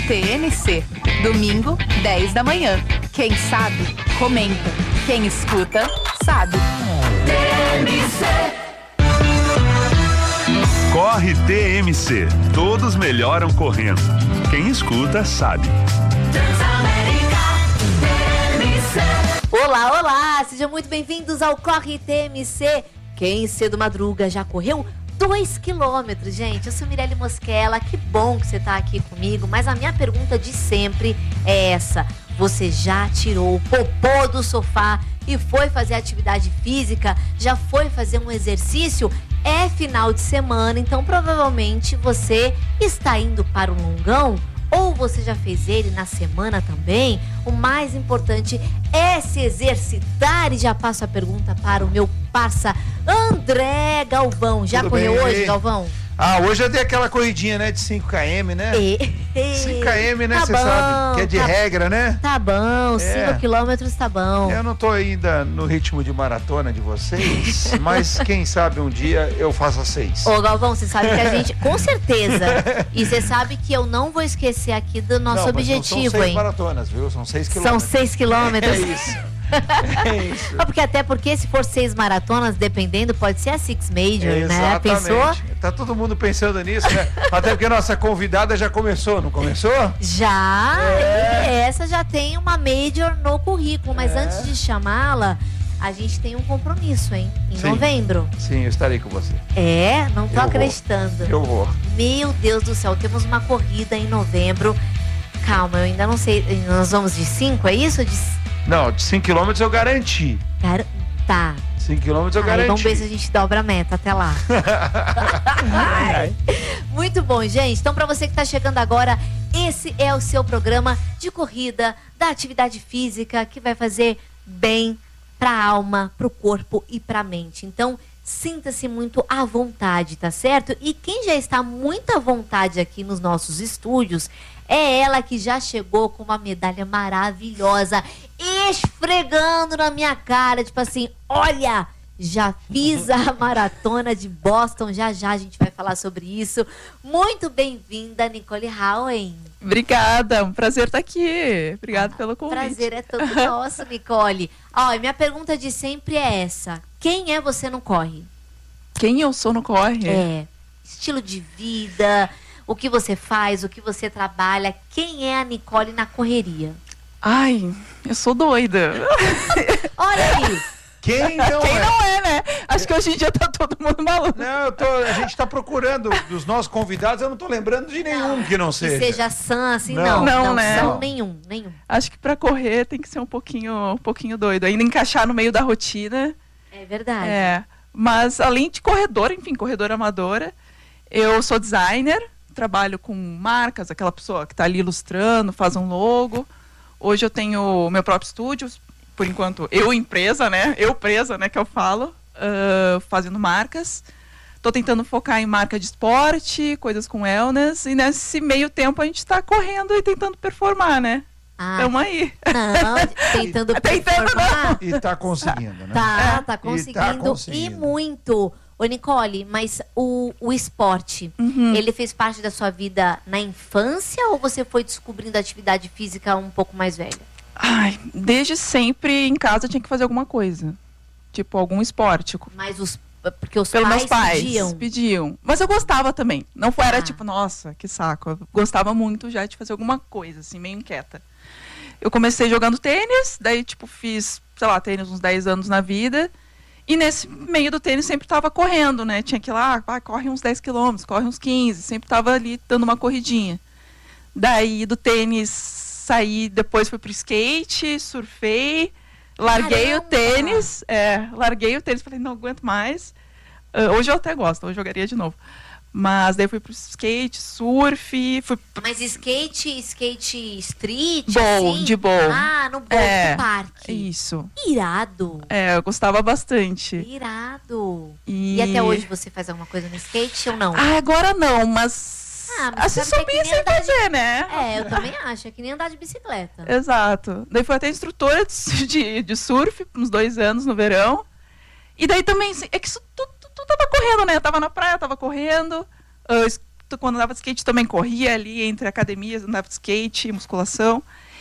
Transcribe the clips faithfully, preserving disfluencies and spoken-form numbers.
T N C. Domingo, dez da manhã. Quem sabe, comenta. Quem escuta, sabe. T M C. Corre T M C. Todos melhoram correndo. Quem escuta, sabe. Olá, olá! Sejam muito bem-vindos ao Corre T M C. Quem cedo madruga já correu dois quilômetros, gente. Eu sou Mirelle Mosquela, que bom que você tá aqui comigo. Mas a minha pergunta de sempre é essa: você já tirou o popô do sofá e foi fazer atividade física? Já foi fazer um exercício? É final de semana, então provavelmente você está indo para o longão. Ou você já fez ele na semana também? O mais importante é se exercitar. E já passo a pergunta para o meu parça André Galvão. Já Tudo correu bem, hoje, aí? Galvão? Ah, hoje eu dei aquela corridinha, né, de cinco quilômetros, né? E... cinco quilômetros, né, Tá você bom, sabe que é de tá- regra, né? Tá bom, É. cinco quilômetros tá bom. Eu não tô ainda no ritmo de maratona de vocês, mas quem sabe um dia eu faça seis. Ô, Galvão, você sabe que a gente... Com certeza. E você sabe que eu não vou esquecer aqui do nosso Não, mas objetivo, não são seis hein? maratonas, viu? São seis São quilômetros. seis quilômetros. É isso. É isso. Ah, porque até porque se for seis maratonas, dependendo, pode ser a Six Major, né? Pensou? Tá todo mundo pensando nisso, né? Até porque a nossa convidada já começou, não começou? Já, É. e essa já tem uma Major no currículo, mas É. antes de chamá-la, a gente tem um compromisso, hein? Em Sim. novembro. Sim, eu estarei com você. É, não tô Eu vou. acreditando. Eu vou. Meu Deus do céu, temos uma corrida em novembro. Calma, eu ainda não sei. Nós vamos de cinco, é isso? De... Não, de cinco quilômetros eu garanti. Cara, tá. cinco quilômetros eu Aí, garanti. vamos ver se a gente dobra a meta até lá. Ai. Muito bom, gente. Então, para você que está chegando agora, esse é o seu programa de corrida, da atividade física, que vai fazer bem para a alma, para o corpo e para a mente. Então, sinta-se muito à vontade, tá certo? E quem já está muito à vontade aqui nos nossos estúdios é ela que já chegou com uma medalha maravilhosa, esfregando na minha cara, tipo assim, olha, já fiz a maratona de Boston, já já a gente vai falar sobre isso. Muito bem-vinda, Nicole Howen. Obrigada, um prazer estar aqui. Obrigada pelo convite. Prazer é todo nosso, Nicole. Ó, e minha pergunta de sempre é essa: quem é você no corre? Quem eu sou no corre? É, estilo de vida, o que você faz, o que você trabalha. Quem é a Nicole na correria? Ai, eu sou doida. Olha aí. Quem não Quem é? não é, né? Acho que hoje em dia tá todo mundo maluco. Não, eu tô, a gente tá procurando dos nossos convidados, eu não tô lembrando de nenhum que não Que seja. seja sã, assim, Não. não. Não, Não, né? são Não. nenhum, nenhum. Acho que pra correr tem que ser um pouquinho, um pouquinho doido. Ainda encaixar no meio da rotina. É verdade. É. Mas além de corredora, enfim, corredora amadora, eu sou designer, trabalho com marcas, aquela pessoa que está ali ilustrando, faz um logo. Hoje eu tenho o meu próprio estúdio, por enquanto eu empresa, né? Eu presa, né, que eu falo, uh, fazendo marcas. Estou tentando focar em marca de esporte, coisas com wellness, e nesse meio tempo a gente está correndo e tentando performar, né? Ah, Tamo aí. não, tentando Tentando, performar. E tá conseguindo, né? Tá, tá E conseguindo. tá E conseguindo. muito. Ô, Nicole, mas o, o esporte, Uhum. ele fez parte da sua vida na infância ou você foi descobrindo a atividade física um pouco mais velha? Ai, desde sempre em casa tinha que fazer alguma coisa. Tipo, algum esporte. Mas os... Porque os Pelos pais, meus pais pediam. pediam. Mas eu gostava também. Não foi, era Ah. tipo, nossa, que saco. Eu gostava muito já de fazer alguma coisa, assim, meio inquieta. Eu comecei jogando tênis, daí, tipo, fiz, sei lá, tênis uns dez anos na vida. E nesse meio do tênis sempre tava correndo, né? Tinha que ir lá, ah, corre uns dez quilômetros, corre uns quinze. Sempre tava ali dando uma corridinha. Daí do tênis saí, depois fui pro skate, surfei. Larguei Caramba! o tênis, é, larguei o tênis, falei, não aguento mais. Uh, hoje eu até gosto, hoje eu jogaria de novo. Mas daí fui pro skate, surf, fui Mas skate, skate street, bowl, assim? de bowl. Ah, no bowl É, do parque. Isso. Irado. É, eu gostava bastante. Irado. E, E até hoje você faz alguma coisa no skate ou não? Ah, agora não, mas... Ah, mas assim, sabe que é sabia que nem sem andar de- fazer, né? É, eu também acho. É que nem andar de bicicleta. Exato. Daí fui até instrutora de, de, de surf, uns dois anos no verão. E daí também, assim, é que isso tudo, tudo tava correndo, né? Eu tava na praia, tava correndo, uh, gosto, quando andava de skate também corria ali entre academias, andava de skate, musculação.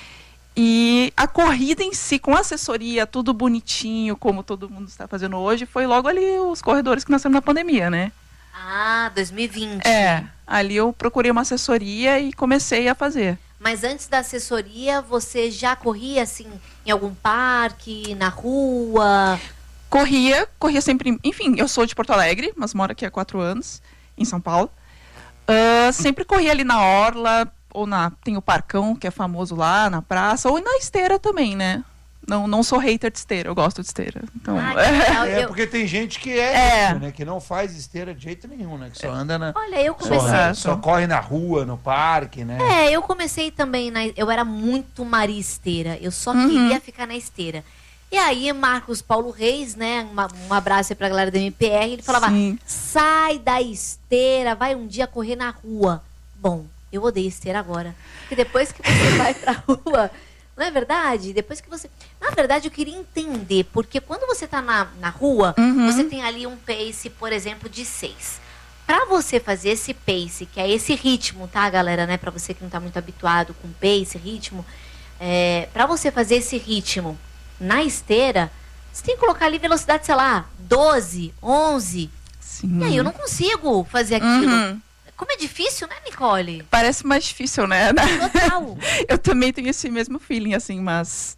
E a corrida em si, com assessoria, tudo bonitinho, como todo mundo está fazendo hoje, foi logo ali os corredores que nasceram na pandemia, né? Ah, dois mil e vinte. É, ali eu procurei uma assessoria e comecei a fazer. Mas antes da assessoria, você já corria, assim, em algum parque, na rua? Corria, corria sempre... Enfim, eu sou de Porto Alegre, mas moro aqui há quatro anos, em São Paulo. Uh, sempre corria ali na orla, ou na... Tem o Parcão, que é famoso lá, na praça, ou na esteira também, né? Não, não sou hater de esteira, eu gosto de esteira. Então, Ah, que legal. É, Eu- porque tem gente que é, É. isso, né? Que não faz esteira de jeito nenhum, né? Que só anda na... Olha, eu Só, comecei... Exato. só corre na rua, no parque, né? É, eu comecei também, na, eu era muito Maria Esteira, eu só Uhum. queria ficar na esteira. E aí, Marcos Paulo Reis, né, uma- um abraço aí pra galera da M P R, ele falava, Sim. sai da esteira, vai um dia correr na rua. Bom, eu odeio esteira agora, porque depois que você vai pra rua, não é verdade? Depois que você... Na verdade, eu queria entender, porque quando você tá na, na rua, Uhum. você tem ali um pace, por exemplo, de seis. Pra você fazer esse pace, que é esse ritmo, tá, galera, né? Pra você que não tá muito habituado com pace, ritmo, é, para você fazer esse ritmo na esteira, você tem que colocar ali velocidade, sei lá, doze, onze. Sim. E aí eu não consigo fazer aquilo. Uhum. Como é difícil, né, Nicole? Parece mais difícil, né? Total. Eu também tenho esse mesmo feeling, assim, mas...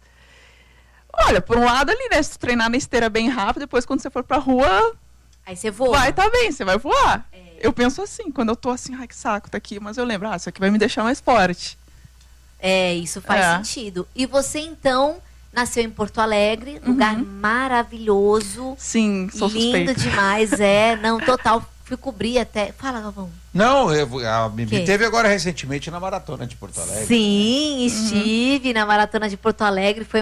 Olha, por um lado ali, né? Se tu treinar na esteira bem rápido, depois quando você for pra rua, Aí você voa. vai tá bem, você vai voar. É. Eu penso assim, quando eu tô assim, ai que saco, tá aqui, mas eu lembro, ah, isso aqui vai me deixar mais forte. É, isso faz É. sentido. E você, então, nasceu em Porto Alegre, lugar maravilhoso. Sim, sou Lindo suspeita. demais, é. Não, total. Fui cobrir até. Fala, Galvão. Não, eu, a Bibi Que? teve agora recentemente na Maratona de Porto Alegre. Sim, estive na Maratona de Porto Alegre. Foi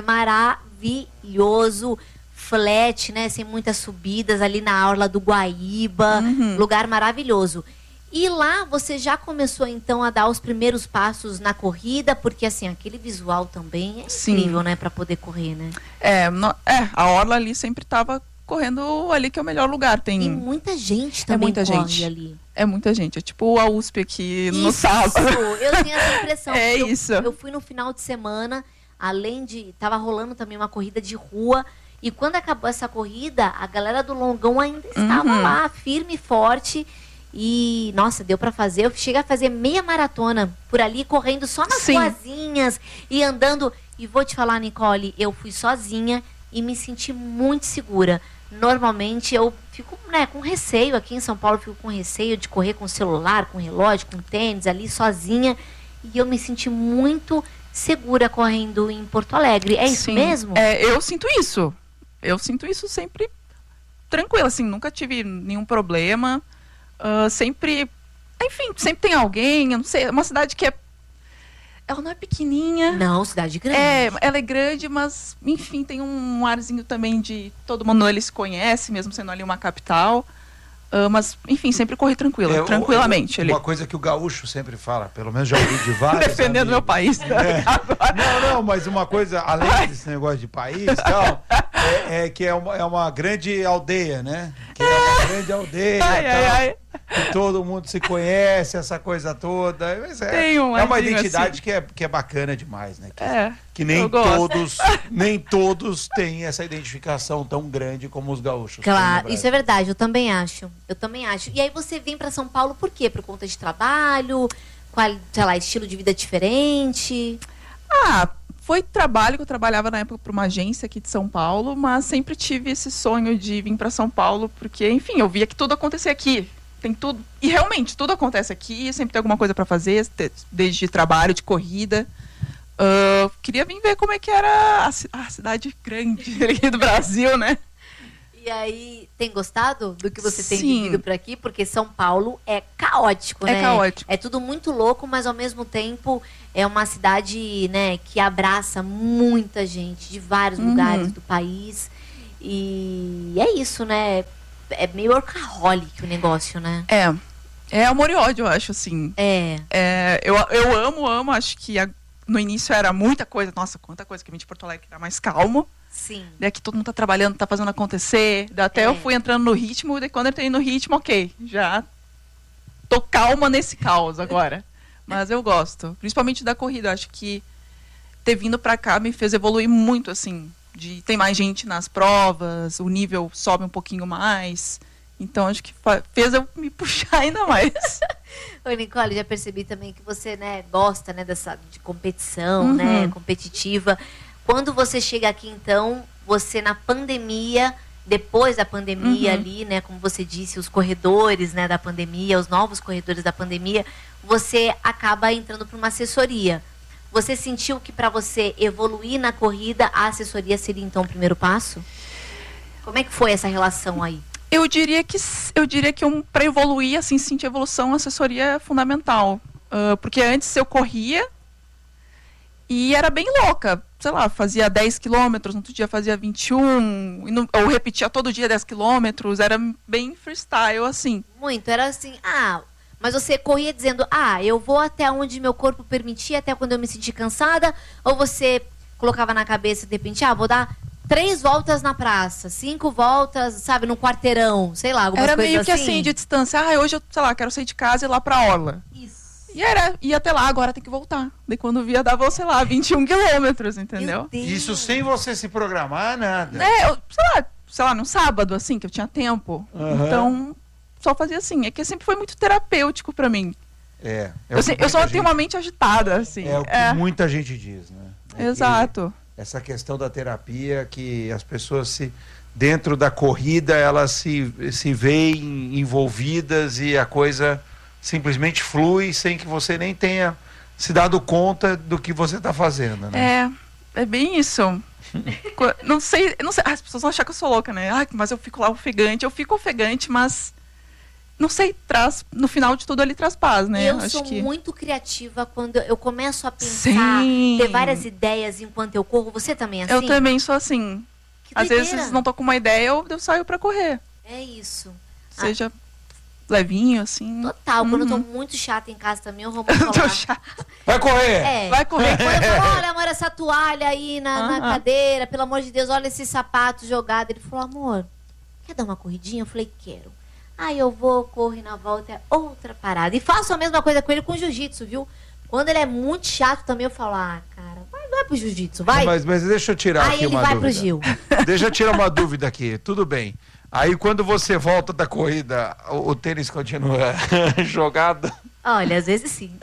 maravilhoso. Flat, né? Sem muitas subidas ali na orla do Guaíba. Uhum. Lugar maravilhoso. E lá você já começou então a dar os primeiros passos na corrida, porque assim, aquele visual também é Sim. incrível, né? Pra poder correr, né? É, no- é, a orla ali sempre tava correndo ali que é o melhor lugar. Tem, E muita gente também muita corre gente. ali. é muita gente. É tipo a U S P aqui no Isso, sábado. eu tenho essa impressão. É eu, isso. Eu fui no final de semana, além de... Tava rolando também uma corrida de rua. E quando acabou essa corrida, a galera do Longão ainda estava Uhum. lá, firme e forte. E, nossa, deu pra fazer. Eu cheguei a fazer meia maratona por ali, correndo só nas Sim. ruazinhas e andando. E vou te falar, Nicole, eu fui sozinha e me senti muito segura. Normalmente eu fico, né, com receio. Aqui em São Paulo eu fico com receio de correr com celular, com relógio, com tênis ali sozinha. E eu me senti muito segura correndo em Porto Alegre. É isso Sim. mesmo? É, eu sinto isso. Eu sinto isso sempre tranquilo, assim, nunca tive nenhum problema. Ah, sempre, enfim, sempre tem alguém, eu não sei, é uma cidade que é, ela não é pequenininha. Não, cidade grande. É, ela é grande, mas, enfim, tem um arzinho também de todo mundo ali se conhece, mesmo sendo ali uma capital. Ah, mas, enfim, sempre corri tranquila, É, o- tranquilamente ali. Uma coisa que o gaúcho sempre fala, pelo menos já ouvi de vários Defendendo meu amigos. país. Agora. Não, não, mas uma coisa, além desse negócio de país e tal, é, é que é uma, é uma grande aldeia, né? Que é uma grande aldeia Ai, tal, ai, ai. que todo mundo se conhece, essa coisa toda. Mas é, Tem um é uma arzinho identidade assim. que, é, que é bacana demais, né? Que, É, que nem eu gosto. todos, nem todos têm essa identificação tão grande como os gaúchos. têm no Claro, Brasil. isso é verdade, eu também acho. Eu também acho. E aí você vem pra São Paulo por quê? Por conta de trabalho? Qual, sei lá, estilo de vida diferente? Ah, foi trabalho que eu trabalhava na época para uma agência aqui de São Paulo, mas sempre tive esse sonho de vir para São Paulo, porque, enfim, eu via que tudo acontecia aqui. Tem tudo. E realmente, tudo acontece aqui, sempre tem alguma coisa para fazer, te- desde trabalho, de corrida. Ah, queria vir ver como é que era a, ci- a cidade grande aqui do Brasil, né? E aí, tem gostado do que você tem Sim. vivido por aqui? Porque São Paulo é caótico, É né? caótico. É tudo muito louco, mas ao mesmo tempo é uma cidade, né, que abraça muita gente de vários Uhum. lugares do país. E é isso, né? É meio workaholic o negócio, né? É. É amor e ódio, eu acho, assim. É. É, eu, eu amo, amo. Acho que a- no início era muita coisa. Nossa, quanta coisa que vim de Porto Alegre era mais calmo. Sim. Daí aqui todo mundo tá trabalhando, tá fazendo acontecer. Daí até É. eu fui entrando no ritmo, daí quando eu entrei no ritmo, ok, já tô calma nesse caos agora. Mas eu gosto, principalmente da corrida. Acho que ter vindo pra cá me fez evoluir muito, assim. De tem mais gente nas provas, o nível sobe um pouquinho mais. Então acho que fez eu me puxar ainda mais. Oi, Nicole, já percebi também que você, né, gosta, né, dessa de competição, Uhum. né, competitiva. Quando você chega aqui, então, você na pandemia, depois da pandemia Uhum. ali, né, como você disse, os corredores, né, da pandemia, os novos corredores da pandemia, você acaba entrando para uma assessoria. Você sentiu que para você evoluir na corrida, a assessoria seria então o primeiro passo? Como é que foi essa relação aí? Eu diria que eu diria que um, para evoluir, assim, sentir evolução, a assessoria é fundamental. Uh, porque antes eu corria e era bem louca. Sei lá, fazia dez quilômetros, no outro dia fazia vinte e um, e não, ou repetia todo dia dez quilômetros, era bem freestyle, assim. Muito, era assim, ah, mas você corria dizendo, ah, eu vou até onde meu corpo permitir, até quando eu me sentir cansada, ou você colocava na cabeça, de repente, ah, vou dar três voltas na praça, cinco voltas, sabe, no quarteirão, sei lá, algumas Era coisas meio que assim. assim, de distância. Ah, hoje eu, sei lá, quero sair de casa e ir lá pra orla. Isso. E era, ia até lá, agora tem que voltar. Daí quando via, dava, sei lá, vinte e um quilômetros, entendeu? Meu Deus. Isso sem você se programar, nada. É, eu, sei lá, sei lá, num sábado, assim, que eu tinha tempo. Aham. Então, só fazia assim. É que sempre foi muito terapêutico pra mim. É. é eu o sei- que eu só muita tenho gente- uma mente agitada, assim. É o que É, muita gente diz, né? É que exato. Essa questão da terapia, que as pessoas se dentro da corrida elas se, se veem envolvidas e a coisa simplesmente flui sem que você nem tenha se dado conta do que você está fazendo, né? É, é bem isso. Co- não sei, não sei, as pessoas vão achar que eu sou louca, né? Ai, mas eu fico lá ofegante. Eu fico ofegante, mas não sei, traz, no final de tudo ali traz paz, né? Eu Acho sou que... muito criativa quando eu começo a pensar, Sim. ter várias ideias enquanto eu corro. Você também é assim? Eu também sou assim. Que Às doideira. vezes não tô com uma ideia, eu, eu saio pra correr. É isso. Seja levinho, assim. Total. Quando eu tô Uhum. muito chata em casa também, eu vou Eu tô falar. chata. Vai correr! É. Vai correr. Quando eu falo, olha, amor, essa toalha aí na, na Aham. cadeira, pelo amor de Deus, olha esse sapato jogado. Ele falou, amor, quer dar uma corridinha? Eu falei, quero. Aí eu vou, corro e na volta é outra parada. E faço a mesma coisa com ele com jiu-jitsu, viu? Quando ele é muito chato também, eu falo, ah, cara, vai, vai pro jiu-jitsu, vai. Mas, mas deixa eu tirar Aí aqui ele uma vai dúvida. pro Gil. Deixa eu tirar uma dúvida aqui, tudo bem. Aí quando você volta da corrida, o, o tênis continua jogado? Olha, às vezes sim.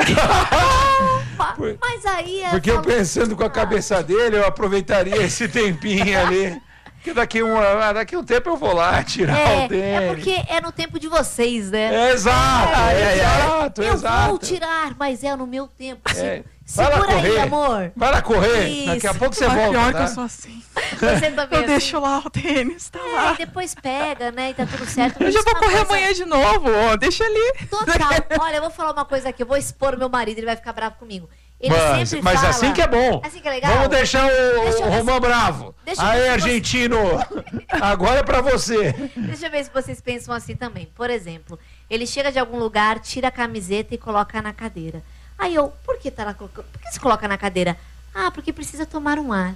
Por- Mas aí é. Porque eu falo- pensando com a cabeça dele, eu aproveitaria esse tempinho ali. Que daqui um, ah, daqui um tempo eu vou lá tirar o É, tênis. é porque é no tempo de vocês, né? É, exato, Ai, ai, ai. exato, eu exato. vou tirar, mas é no meu tempo. Se- É. Vai lá Segura aí, correr. amor. Vai lá correr, Isso. daqui a pouco você Mas volta. pior que tá? eu sou assim. Você também Eu assim? deixo lá o tênis, tá É, lá. e depois pega, né? E tá tudo certo. Eu já Isso vou é uma correr coisa amanhã de novo, ó. Deixa ali. Total. Olha, eu vou falar uma coisa aqui. Eu vou expor o meu marido, ele vai ficar bravo comigo. Ele Mas, sempre mas fala... assim que é bom. Assim que é legal. Vamos deixar o, Deixa eu o ver Romão se- bravo. deixa eu Aí, ver se você- argentino, agora é pra você. Deixa eu ver se vocês pensam assim também. Por exemplo, ele chega de algum lugar, tira a camiseta e coloca na cadeira. Aí eu, por que tá lá colocando? Por que você coloca na cadeira? Ah, porque precisa tomar um ar.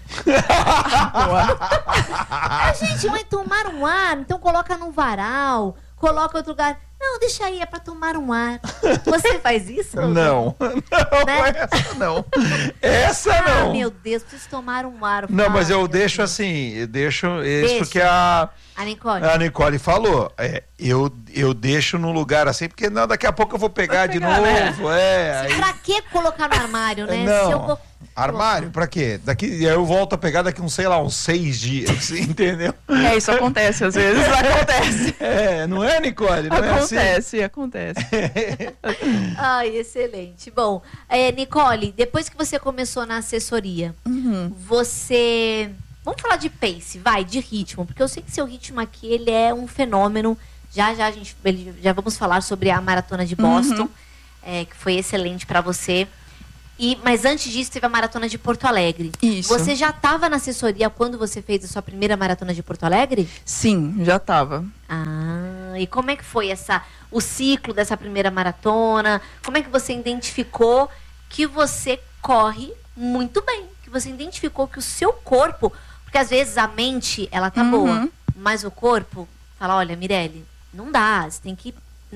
Ah, gente, mas tomar um ar, então coloca num varal, coloca em outro lugar. Não, deixa aí, é pra tomar um ar. Você faz isso? Não, não, Né? essa não. Essa Ah, não. meu Deus, preciso tomar um ar. Não, mas Ah, eu meu deixo Deus. assim, eu deixo isso Deixa. porque a, A Nicole. a Nicole falou. É, eu, eu deixo num lugar assim, porque não, daqui a pouco eu vou pegar, Vai de pegar, né? novo. É, aí, Pra que colocar no armário, né? não. Se eu vou- Armário, pra quê? Daqui, aí eu volto a pegar daqui uns, sei lá, uns seis dias, entendeu? É, isso acontece às vezes. Acontece. É, não é, Nicole? Não é assim? Acontece, acontece. Ai, excelente. Bom, é, Nicole, depois que você começou na assessoria, Uhum. você... Vamos falar de pace, vai, de ritmo, porque eu sei que seu ritmo aqui, ele é um fenômeno. Já, já, a gente, ele- já vamos falar sobre a Maratona de Boston, Uhum. é, que foi excelente pra você. E, mas antes disso, teve a Maratona de Porto Alegre. Isso. Você já estava na assessoria quando você fez a sua primeira Maratona de Porto Alegre? Sim, já tava. Ah, e como é que foi essa, o ciclo dessa primeira maratona? Como é que você identificou que você corre muito bem? Que você identificou que o seu corpo... Porque às vezes a mente, ela tá Uhum. boa, mas o corpo fala, olha, Mirelle, não dá, você tem que, né,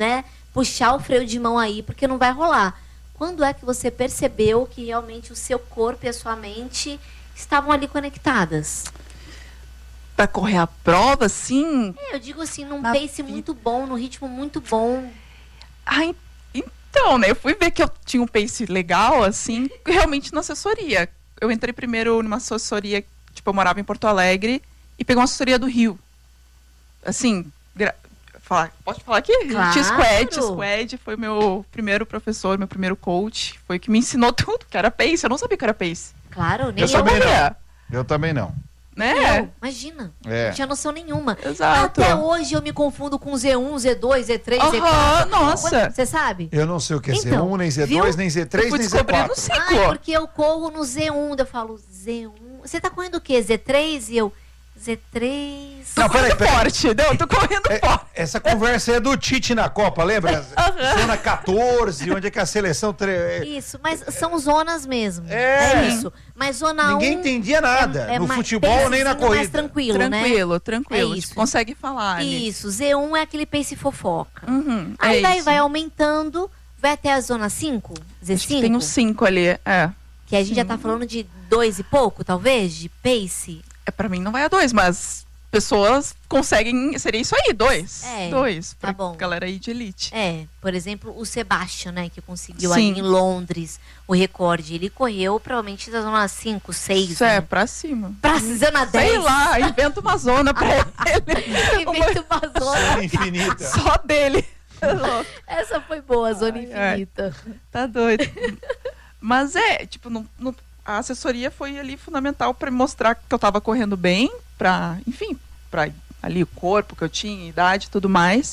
puxar o freio de mão aí, porque não vai rolar. Quando é que você percebeu que realmente o seu corpo e a sua mente estavam ali conectadas? Pra correr a prova, sim. É, eu digo assim, num Na pace vida. muito bom, num ritmo muito bom. Ah, en- então, né? Eu fui ver que eu tinha um pace legal, assim, realmente na assessoria. Eu entrei primeiro numa assessoria, tipo, eu morava em Porto Alegre e peguei uma assessoria do Rio. Assim, gra- falar, pode falar aqui? Claro. Squad, Squad foi meu primeiro professor, meu primeiro coach. Foi o que me ensinou tudo, que era pace. Eu não sabia que era pace. Claro, nem Eu eu. também não. sabia, Eu também não. né? Eu, imagina. É. Não tinha noção nenhuma. Exato. Até hoje eu me confundo com Z um, Z dois, Z três, Z Aham, quatro. nossa. Você sabe? Eu não sei o que é Então, Z um, nem Z dois, viu? nem Z Eu três, fui nem Z descobrindo quatro. ciclo. Ai, porque eu corro no Z um. Eu falo Z um. Você tá correndo o quê? Z três? E eu, Z três. Tô Não, peraí, correndo peraí. forte, não, eu tô correndo É, forte. essa conversa é do Tite na Copa, lembra? Zona catorze, onde é que a seleção... Tre... Isso, mas são zonas mesmo. É. isso. Mas zona Ninguém um entendia nada, é no mais- futebol nem na pacezinho mais corrida. tranquilo, né? Tranquilo, tranquilo. É tipo, isso. consegue falar ali. Isso, Z um é aquele pace fofoca. Uhum, Aí é daí isso. vai aumentando, vai até a zona cinco, Z Acho que cinco, tem uns cinco ali, é. que a gente já tá falando de dois e pouco, talvez, de pace. É, pra mim não vai a dois, mas pessoas conseguem, seria isso aí, dois. É, dois, tá pra bom. galera aí de elite. É, por exemplo, o Sebastian, né, que conseguiu Sim. ali em Londres o recorde. Ele correu provavelmente da zona cinco, seis, Isso é, né? pra cima. Pra zona dez. Sei lá, inventa uma zona pra ele. Inventa uma zona. Infinita. Só dele. Essa foi boa, zona Ai, ai. infinita. Tá doido. Mas é, tipo, não, não- a assessoria foi ali fundamental pra me mostrar que eu tava correndo bem, pra, enfim, pra ali o corpo que eu tinha, idade e tudo mais.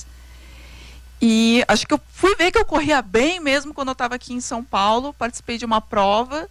E acho que eu fui ver que eu corria bem mesmo quando eu tava aqui em São Paulo, participei de uma prova.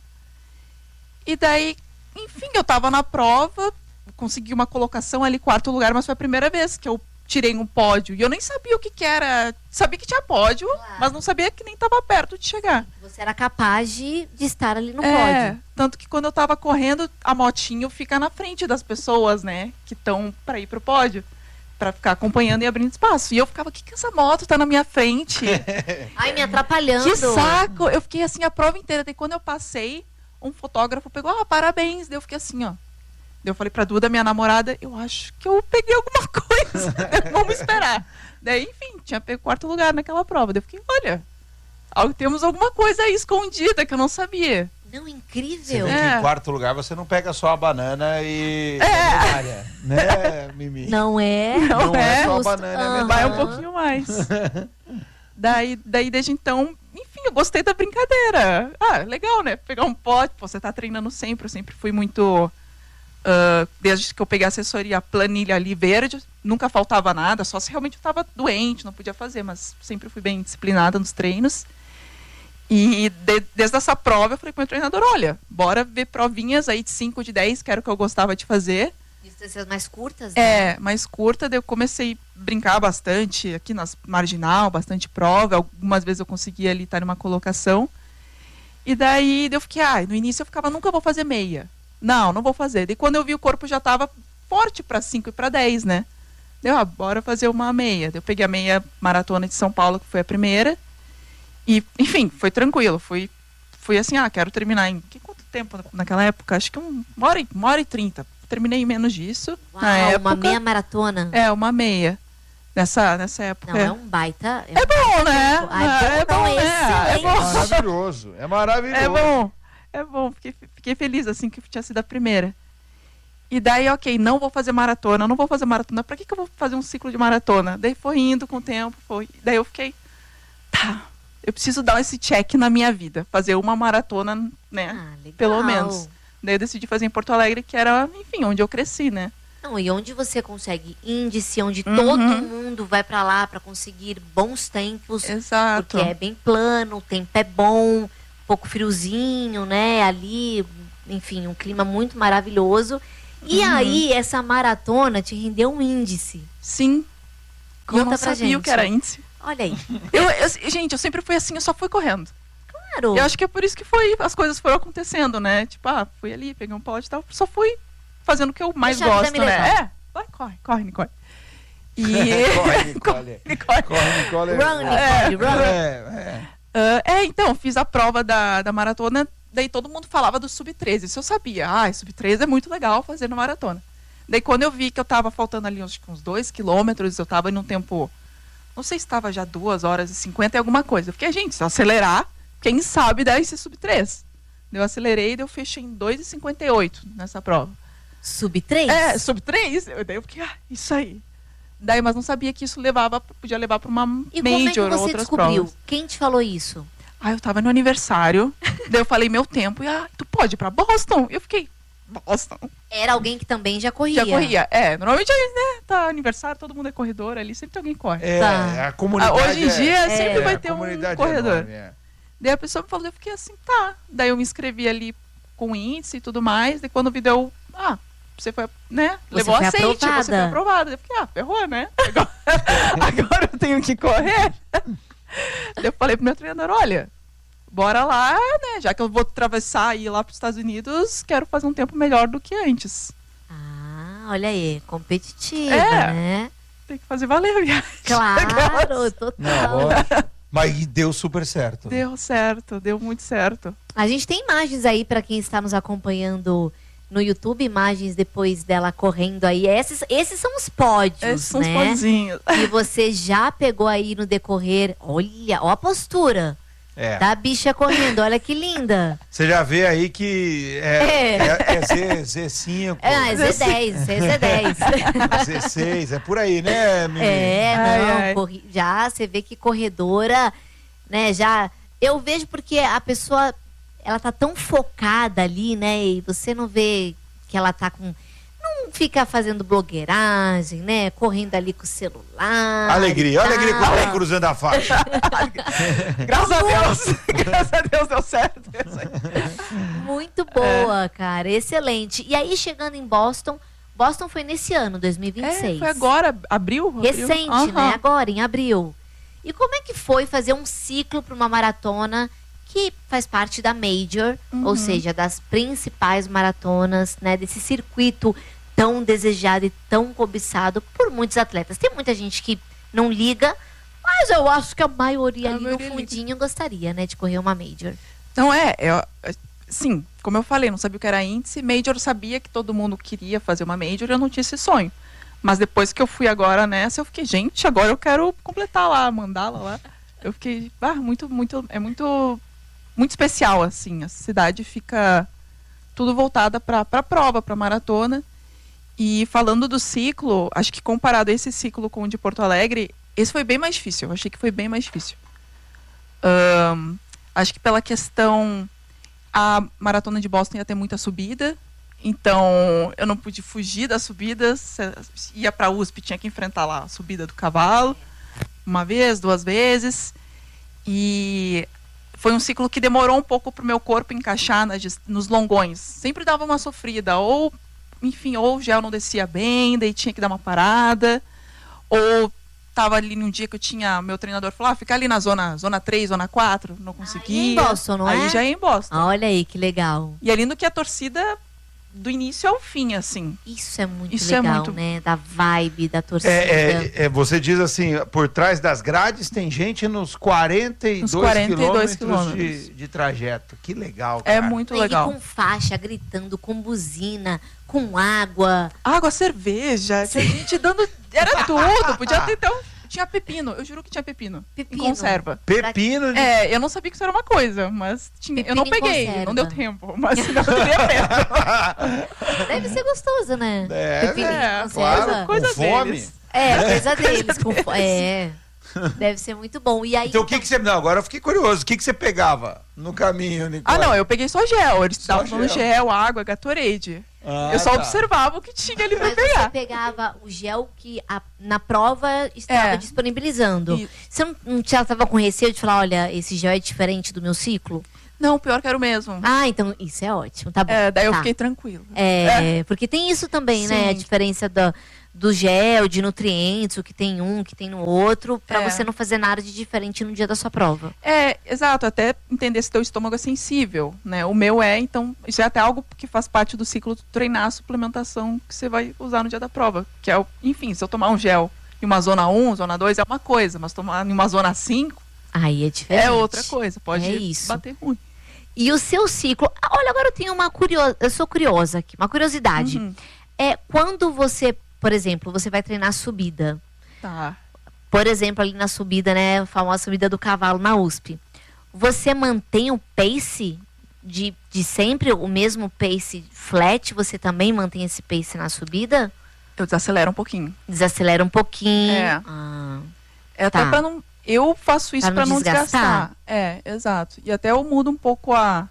E daí, enfim, eu tava na prova, consegui uma colocação ali, quarto lugar, mas foi a primeira vez que eu tirei um pódio. E eu nem sabia o que que era. Sabia que tinha pódio, Claro. mas não sabia que nem estava perto de chegar. Você era capaz de, de estar ali no É, pódio. tanto que quando eu tava correndo, a motinho fica na frente das pessoas, né? Que estão para ir pro pódio. Pra ficar acompanhando e abrindo espaço. E eu ficava, o que que essa moto tá na minha frente? Ai, me atrapalhando. Que saco! Eu fiquei assim a prova inteira. Daí quando eu passei, um fotógrafo pegou, ah, parabéns. Daí eu fiquei assim, ó. Daí eu falei pra Duda, minha namorada, eu acho que eu peguei alguma coisa. Vamos esperar. Daí, enfim, tinha pego quarto lugar naquela prova. Daí eu fiquei, olha, al- temos alguma coisa aí escondida que eu não sabia. Não, Você incrível. vê É. que em quarto lugar você não pega só a banana e... É. Né, Mimi? Não é? Não é. só a Justo. banana, é Aham. mesmo. Vai um pouquinho mais. daí, daí, desde então, enfim, eu gostei da brincadeira. Ah, legal, né? Pegar um pote, pô, você tá treinando sempre. Eu sempre fui muito... ah, desde que eu peguei a assessoria, a planilha ali verde, nunca faltava nada, só se realmente eu tava doente, não podia fazer, mas sempre fui bem disciplinada nos treinos. E de- desde essa prova eu falei pro meu treinador, olha, bora ver provinhas aí de cinco, de dez, que era o que eu gostava de fazer. Distâncias mais curtas, né? É, mais curta, daí eu comecei a brincar bastante aqui nas marginal, bastante prova, algumas vezes eu conseguia ali estar numa colocação. E daí eu fiquei, ah, no início eu ficava, nunca vou fazer meia. Não, não vou fazer. Daí quando eu vi o corpo já estava forte para cinco e para dez, né? Deu, ah, bora fazer uma meia. Daí eu peguei a meia maratona de São Paulo, que foi a primeira. E, enfim, foi tranquilo. Fui, fui assim, ah, quero terminar em... Que, quanto tempo naquela época? Acho que um, uma, hora, e- uma hora e trinta. Terminei em menos disso. Uau, na época. uma meia maratona. É, uma meia. Nessa, nessa época. Não, é um baita. É bom, né? Ah, é é bom, bom, não, né? É excelente. bom. Maravilhoso, é maravilhoso. É bom. É bom. Fiquei, fiquei feliz, assim, que tinha sido a primeira. E daí, ok, não vou fazer maratona, não vou fazer maratona. Pra que, que eu vou fazer um ciclo de maratona? Daí foi indo com o tempo, foi. Daí eu fiquei, tá, eu preciso dar esse check na minha vida. Fazer uma maratona, né? Ah, legal. Pelo menos. Daí eu decidi fazer em Porto Alegre, que era, enfim, onde eu cresci, né? Não, e onde você consegue índice, onde Uhum. todo mundo vai pra lá pra conseguir bons tempos. Exato. Porque é bem plano, o tempo é bom, um pouco friozinho, né? Ali, enfim, um clima muito maravilhoso. E Uhum. aí, essa maratona te rendeu um índice. Sim. E Conta eu não pra sabia gente. o que era índice. Olha aí. Eu, eu- gente, eu sempre fui assim, eu só fui correndo. Claro. Eu acho que é por isso que foi, as coisas foram acontecendo, né? Tipo, ah, fui ali, peguei um pote e tal, só fui fazendo o que eu mais Deixa a vida gosto, me né? levar. É, vai, corre, corre, Nicole. E... Corre, Nicole. Nicole. Corre, Nicole. Run, É, Nicole, run. é, é. Ah, é, então, fiz a prova da, da maratona, daí todo mundo falava do sub treze. Isso eu sabia. Ah, sub treze é muito legal fazer na maratona. Daí quando eu vi que eu tava faltando ali uns, uns dois quilômetros, eu tava em um tempo, não sei se estava já duas horas e cinquenta e alguma coisa. Eu fiquei, gente, se eu acelerar, quem sabe dá esse sub três. Eu acelerei e eu fechei em dois e cinquenta e oito nessa prova. Sub três? É, sub três. Eu, daí eu fiquei, ah, isso aí. Daí, mas não sabia que isso levava, podia levar para uma E major como é que ou você outras descobriu? provas. Quem te falou isso? Ah, eu tava no aniversário, daí eu falei meu tempo, e ah, tu pode ir pra Boston? Eu fiquei, Boston? Era alguém que também já corria. Já corria. É, normalmente, né, tá aniversário, todo mundo é corredor ali, sempre tem alguém que corre. É, Tá. a comunidade Ah, hoje em é- dia é, sempre vai a ter um comunidade é corredor. enorme, é. Daí a pessoa me falou, eu fiquei assim, tá. Daí eu me inscrevi ali com índice e tudo mais, daí quando o vídeo, ah, você foi, né, Você levou foi aceite, aprovada. você foi aprovada. Eu fiquei, ah, ferrou, né? Agora, agora eu tenho que correr. Daí eu falei pro meu treinador, olha, bora lá, né, já que eu vou atravessar e ir lá pros Estados Unidos, quero fazer um tempo melhor do que antes. Ah, olha aí, competitiva, É. né? Tem que fazer valer a viagem. Claro, total. Não, lógico. Mas deu super certo. Deu certo, deu muito certo. A gente tem imagens aí para quem está nos acompanhando no YouTube, imagens depois dela correndo aí. Esses, esses são os pódios, Esses são os né? podzinhos. E você já pegou aí no decorrer. Olha, ó a postura É. da bicha correndo. Olha que linda. Você já vê aí que é, É. é, é Z, Z cinco, É, é Z dez, é Z dez. Z seis, é por aí, né, menino? É, Ai, não, ai. corri- já você vê que corredora, né, já, eu vejo porque a pessoa, ela tá tão focada ali, né, e você não vê que ela tá com, não fica fazendo blogueiragem, né, correndo ali com o celular. Alegria, e alegria tal. com o pé cruzando a faixa. Graças a Deus. Graças a Deus deu certo. Muito boa, cara, excelente. E aí, chegando em Boston, Boston foi nesse ano, dois mil e vinte e seis. É, foi agora, abril? abril? Recente, Aham. né? Agora, em abril. E como é que foi fazer um ciclo para uma maratona que faz parte da Major, Uhum. ou seja, das principais maratonas, né? Desse circuito tão desejado e tão cobiçado por muitos atletas. Tem muita gente que não liga, mas eu acho que a maioria A ali maioria no liga. fundinho gostaria, né? De correr uma Major. Então é, é, sim, como eu falei, não sabia o que era índice. Major eu sabia que todo mundo queria fazer uma Major, eu não tinha esse sonho. Mas depois que eu fui agora nessa, eu fiquei, gente, agora eu quero completar lá, mandá-la lá. Eu fiquei, ah, muito, muito, é muito, muito especial, assim. A cidade fica tudo voltada para a prova, para maratona. E falando do ciclo, acho que comparado esse ciclo com o de Porto Alegre, esse foi bem mais difícil. Eu achei que foi bem mais difícil. Ahn, acho que pela questão, a maratona de Boston ia ter muita subida, então eu não pude fugir das subidas. Se ia para a U S P, tinha que enfrentar lá a subida do cavalo, uma vez, duas vezes, e foi um ciclo que demorou um pouco para o meu corpo encaixar nas dis- nos longões. Sempre dava uma sofrida, ou, enfim, ou o gel não descia bem, daí tinha que dar uma parada, ou tava ali num dia que eu tinha, meu treinador falou, ah, fica ali na zona, zona três, zona quatro, não conseguia. Aí é em Boston, não Aí é? já é em Boston. Olha aí, que legal. E ali no que a torcida, do início ao fim, assim. Isso é muito Isso é legal, muito- né? Da vibe, da torcida. É, é, é, você diz assim, por trás das grades tem gente nos quarenta e dois Nos quarenta e dois quilômetros de, quilômetros. de trajeto. Que legal, É cara. muito E legal. com faixa, gritando, com buzina, com água. Água, cerveja, tinha gente dando. Era tudo. Podia ter então. Tinha pepino, eu juro que tinha pepino. Pepino. Em conserva. Pepino de... É, eu não sabia que isso era uma coisa, mas tinha. Pepino eu não em peguei, conserva. não deu tempo, mas senão eu teria pego. Deve ser gostoso, né? É, Pepino em é, conserva. claro. coisa Com fome. deles. É, coisa deles. Com fo- É. Deve ser muito bom. E aí, Então o que que você... Não, agora eu fiquei curioso. O que que você pegava no caminho, Nicole? Ah, não, eu peguei só gel. Eles Só estavam dando gel. gel, água, Gatorade. Ah, eu só tá. observava o que tinha ali pra Mas você pegar. pegava o gel que a- na prova estava É. disponibilizando. Isso. Você não, não tinha- tava com receio de falar, olha, esse gel é diferente do meu ciclo? Não, pior que era o mesmo. Ah, então isso é ótimo, tá bom. É, daí eu Tá. fiquei tranquila. É, porque tem isso também, né? A Sim. diferença da, do gel, de nutrientes, o que tem um, o que tem no outro, pra É. você não fazer nada de diferente no dia da sua prova. É, exato, até entender se teu estômago é sensível, né? O meu é, então, isso é até algo que faz parte do ciclo de treinar a suplementação que você vai usar no dia da prova. Que é, o, enfim, se eu tomar um gel em uma zona um, zona dois é uma coisa, mas tomar em uma zona cinco Aí é diferente. é outra coisa, pode É isso. bater ruim. E o seu ciclo... Ah, olha, agora eu tenho uma curiosa... Eu sou curiosa aqui, uma curiosidade. Uhum. É quando você, por exemplo, você vai treinar subida. Tá. Por exemplo, ali na subida, né? A famosa subida do cavalo na U S P. Você mantém o pace de, de sempre, o mesmo pace flat? Você também mantém esse pace na subida? Eu desacelero um pouquinho. Desacelera um pouquinho. É. Ah, É até Tá. pra não. Eu faço isso Pra não pra não desgastar? desgastar. É, exato. E até eu mudo um pouco a,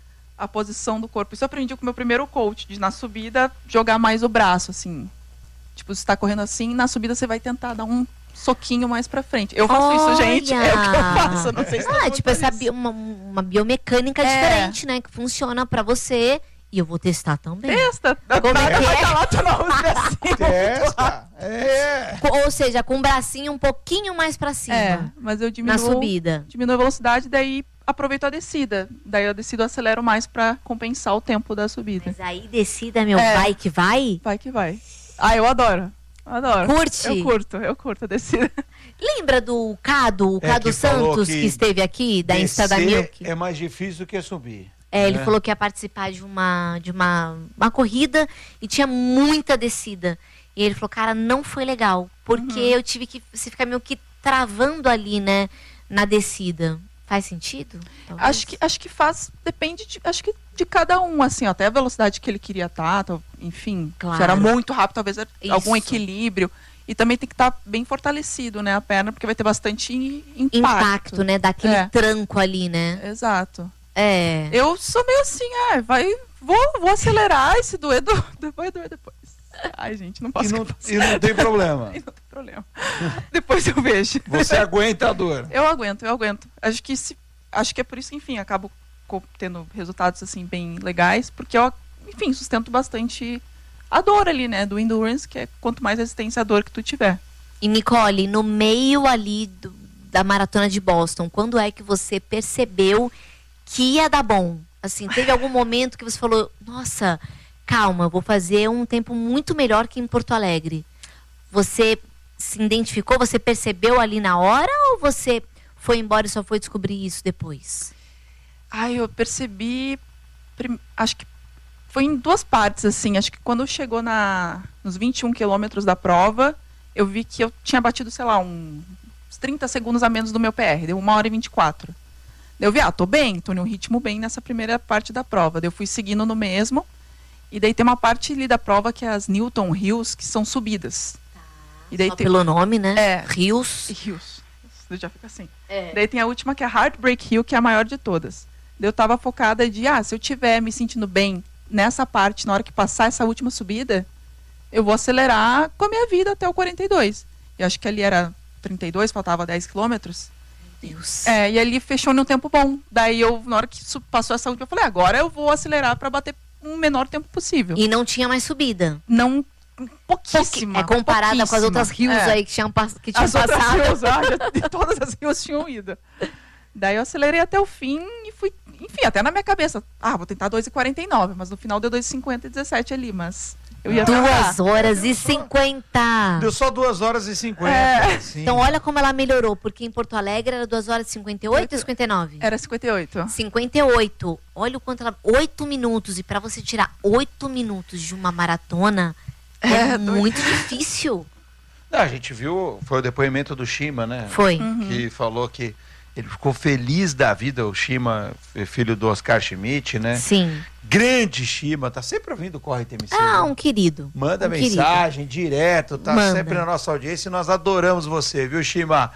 a posição do corpo. Isso eu aprendi com o meu primeiro coach, de na subida jogar mais o braço, assim. Tipo, você tá correndo assim, na subida você vai tentar dar um soquinho mais pra frente. Eu faço isso, gente. É o que eu faço. Eu não sei se todo Ah, mundo tipo, faz essa isso. bio- uma, uma biomecânica É. diferente, né? Que funciona pra você. E eu vou testar também. Testa. Como é Nada que vai é? tá lá, tu não usa assim. Testa. É. Co- Ou seja, com o bracinho um pouquinho mais pra cima. É, mas eu na diminuo, subida. diminuo a velocidade, daí aproveito a descida. Daí eu descido, acelero mais pra compensar o tempo da subida. Mas aí descida, meu, É. vai que vai. Vai que vai. Ah, eu adoro. Adoro. Curte? Eu curto, eu curto a descida. Lembra do Cado, o É, Cado que falou Santos, que que esteve aqui, da Insta da Descer Milk? é mais difícil do que subir. É, ele né? falou que ia participar de uma, de uma, uma corrida e tinha muita descida. E ele falou, cara, não foi legal. Porque Uhum. eu tive que você ficar meio que travando ali, né, na descida. Faz sentido? Talvez? Acho que, acho que faz, depende de, acho que de cada um, assim, ó, até a velocidade que ele queria estar, tal, enfim, Claro. se era muito rápido, talvez era Isso. algum equilíbrio. E também tem que estar bem fortalecido, né, a perna, porque vai ter bastante impacto. Impacto, né? Daquele É. tranco ali, né? Exato. É. Eu sou meio assim, é, vai, vou, vou acelerar e se doer, do, vai doer depois. Ai, gente, não E posso não, fazer. e não tem problema. Aí não tem problema. Depois eu vejo. Você aguenta a dor. Eu aguento, eu aguento. Acho que se, acho que é por isso que, enfim, acabo co- tendo resultados assim bem legais, porque eu, enfim, sustento bastante a dor ali, né, do endurance, que é quanto mais resistência à dor que tu tiver. E Nicole, no meio ali do- da maratona de Boston, quando é que você percebeu que ia dar bom? Assim, teve algum momento que você falou, nossa, calma, eu vou fazer um tempo muito melhor que em Porto Alegre. Você se identificou, você percebeu ali na hora ou você foi embora e só foi descobrir isso depois? Ai, eu percebi, prim- acho que foi em duas partes, assim, acho que quando chegou na, nos vinte e um quilômetros da prova, eu vi que eu tinha batido, sei lá, um, uns trinta segundos a menos do meu P R, deu uma hora e vinte e quatro. Daí eu vi, ah, tô bem, tô num ritmo bem nessa primeira parte da prova. Daí eu fui seguindo no mesmo, e daí tem uma parte ali da prova que é as Newton Hills, que são subidas. E daí Só tem... pelo nome, né? É. Rios. Hills. Daí já fica assim. É. Daí tem a última que é a Heartbreak Hill, que é a maior de todas. Daí eu tava focada de, ah, se eu tiver me sentindo bem nessa parte, na hora que passar essa última subida, eu vou acelerar com a minha vida até o quarenta e dois. E acho que ali era trinta e dois, faltava dez quilômetros. Deus. É, e ali fechou num tempo bom. Daí eu, na hora que su- passou essa última, eu falei, agora eu vou acelerar para bater um menor tempo possível. E não tinha mais subida. Não, Pouqui- pouquíssima. é comparada com as pouquíssima. outras rios É. aí que tinham, pass- que tinham As outras passado. rios, ah, já- de todas as rios tinham ido. Daí eu acelerei até o fim e fui, enfim, até na minha cabeça, ah, vou tentar dois e quarenta e nove, mas no final deu dois e cinquenta e dezessete ali, mas eu ia Duas tentar. horas e cinquenta. Deu só duas horas e cinquenta. É. Sim. Então olha como ela melhorou, porque em Porto Alegre era duas horas e cinquenta e oito ou cinquenta e nove? Era cinquenta e oito. cinquenta e oito. Olha o quanto ela... oito minutos. E pra você tirar oito minutos de uma maratona é, É, doido. muito difícil. Não, a gente viu, foi o depoimento do Shima, né? Foi. Que falou que ele ficou feliz da vida, o Shima, filho do Oscar Schmidt, né? Sim. Grande Shima, tá sempre ouvindo o Corre T M C. Ah, né? um querido. Manda um mensagem direto, tá Manda. sempre na nossa audiência e nós adoramos você, viu, Shima?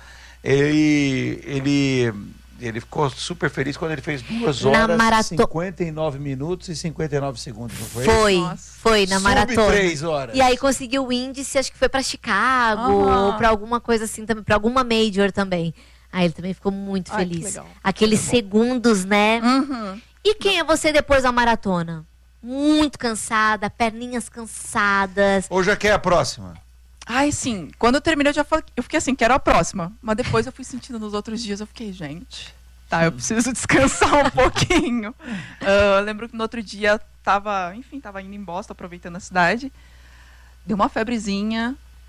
Ele, ele, ele ficou super feliz quando ele fez duas Na horas, marato- cinquenta e nove minutos e cinquenta e nove segundos, não foi? Foi, Nossa. foi na Sub maratona. três horas. E aí conseguiu o índice, acho que foi pra Chicago, Aham. ou pra alguma coisa assim também, pra alguma major também. Aí ele também ficou muito Ai, que feliz. legal. Aqueles segundos, né? Uhum. E quem é você depois da maratona? Muito cansada, perninhas cansadas. Ou já quer a próxima? Ai, sim. Quando eu terminei, eu já falei, eu fiquei assim, quero a próxima. Mas depois eu fui sentindo nos outros dias, eu fiquei, gente, tá, eu preciso descansar um pouquinho. Ah, eu lembro que no outro dia eu tava, enfim, tava indo em Boston, aproveitando a cidade. Deu uma febrezinha.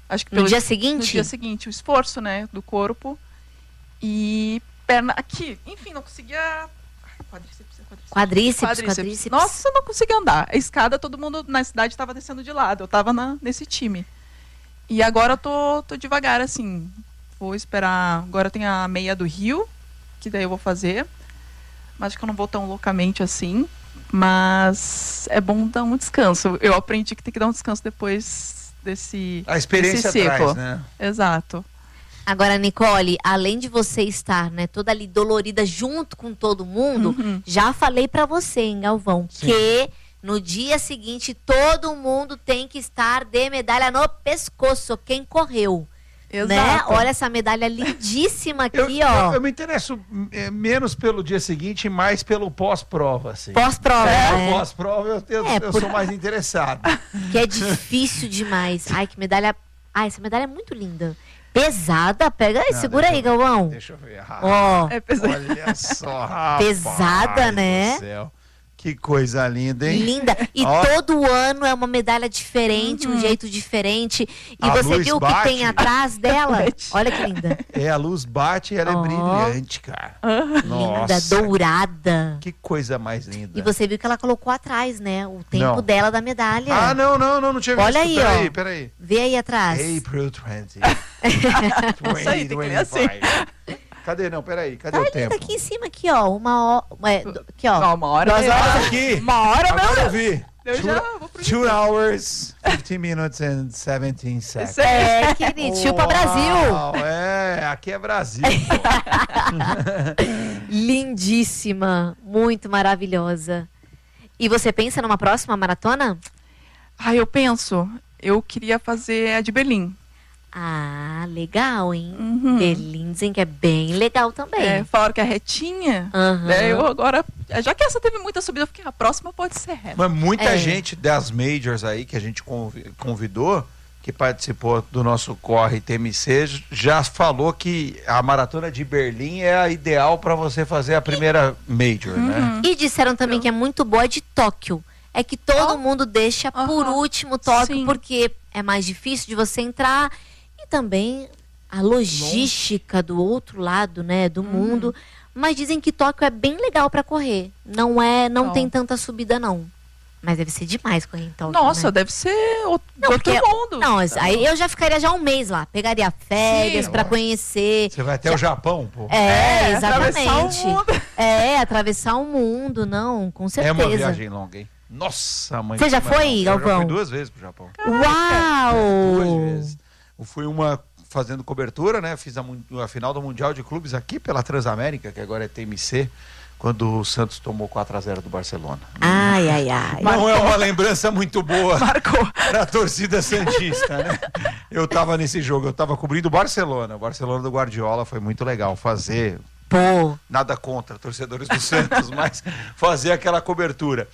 Acho que No pelo- dia seguinte? No dia seguinte, o esforço, né, do corpo. E perna aqui, enfim, não conseguia. Ai, Quadríceps, quadríceps. Quadríceps, quadríceps. Nossa, eu não conseguia andar. A escada, todo mundo na cidade estava descendo de lado. Eu tava na- nesse time. E agora eu tô, tô devagar, assim. Vou esperar. Agora tem a meia do Rio, que daí eu vou fazer. Mas acho que eu não vou tão loucamente assim. Mas é bom dar um descanso. Eu aprendi que tem que dar um descanso depois desse. A experiência desse ciclo. traz, né? Exato. Agora, Nicole, além de você estar, né, toda ali dolorida junto com todo mundo, Uhum. já falei pra você, hein, Galvão, Sim. que no dia seguinte todo mundo tem que estar de medalha no pescoço, quem correu. Exato. Né? Olha essa medalha lindíssima aqui, Eu, ó. eu, eu me interesso é, menos pelo dia seguinte e mais pelo pós-prova, assim. Pós-prova, É, né? pós-prova eu, eu, É, eu por- sou mais interessado. Que é difícil demais. Ai, que medalha. Ai, essa medalha é muito linda. Pesada, pega aí, Não, segura aí, deixa eu ver, Galvão. Deixa eu ver. Ah, Ó, É pesado. Olha só, rapaz Pesada, né? do céu. Que coisa linda, hein? linda. E Ó. todo ano é uma medalha diferente, um jeito diferente. E A você luz viu o que bate. tem atrás dela? Olha que linda. É, a luz bate e ela Ó. é brilhante, cara. Linda, Nossa, dourada. que coisa mais linda. E você viu que ela colocou atrás, né? O tempo Não. dela da medalha. Ah, não, não, não, não tinha visto. Olha aí, peraí, ó. peraí. Vê aí atrás. April twenty. Isso aí, tem que ler assim. Cadê? Não, peraí. Cadê Tá o linda tempo? aqui em cima, aqui, ó. Uma hora. Aqui, ó. Não, uma hora. Duas eu- horas. Aqui. Uma hora, meu Agora eu Deus. vi. Eu Two, já vou pro two hours, fifteen minutes and seventeen seconds. É, querido. Chupa Brasil. Uau, é, aqui é Brasil. Lindíssima. Muito maravilhosa. E você pensa numa próxima maratona? Ah, eu penso. Eu queria fazer a de Berlim. Ah, legal, hein? Uhum. Berlim dizem que é bem legal também. É, falaram que é retinha. Aham. Daí eu agora, já que essa teve muita subida, eu fiquei, a próxima pode ser reta. Mas muita É. gente das majors aí que a gente convi- convidou, que participou do nosso Corre T M C, já falou que a maratona de Berlim é a ideal para você fazer a primeira major, Uhum. né? E disseram também que é muito boa de Tóquio. É que todo Ó. mundo deixa por Aham. último Tóquio, Sim. porque é mais difícil de você entrar. E também a logística do outro lado, né, do mundo. Mas dizem que Tóquio é bem legal para correr. Não é, não Então. tem tanta subida, não. Mas deve ser demais correr em Tóquio, Nossa, né? deve ser outro, Não, outro porque- mundo. Não, mas aí eu já ficaria já um mês lá. Pegaria férias Sim, para lógico. conhecer. Você vai até o Japão, pô. É, atravessar exatamente. o mundo. É, atravessar o mundo, não, com É certeza. uma viagem longa, hein? Nossa, mãe. Você já como é foi, longa. Eu já Galvão? fui duas vezes pro Japão. Uau! Duas vezes. Eu fui uma fazendo cobertura, né? Fiz a, mun- a final do Mundial de Clubes aqui pela Transamérica, que agora é T M C, quando o Santos tomou quatro a zero do Barcelona. Ai, ai, ai. Não é uma lembrança muito boa Marcou. pra torcida santista, né? Eu tava nesse jogo, eu tava cobrindo o Barcelona. O Barcelona do Guardiola foi muito legal fazer. Pô, Nada contra torcedores do Santos, mas fazer aquela cobertura.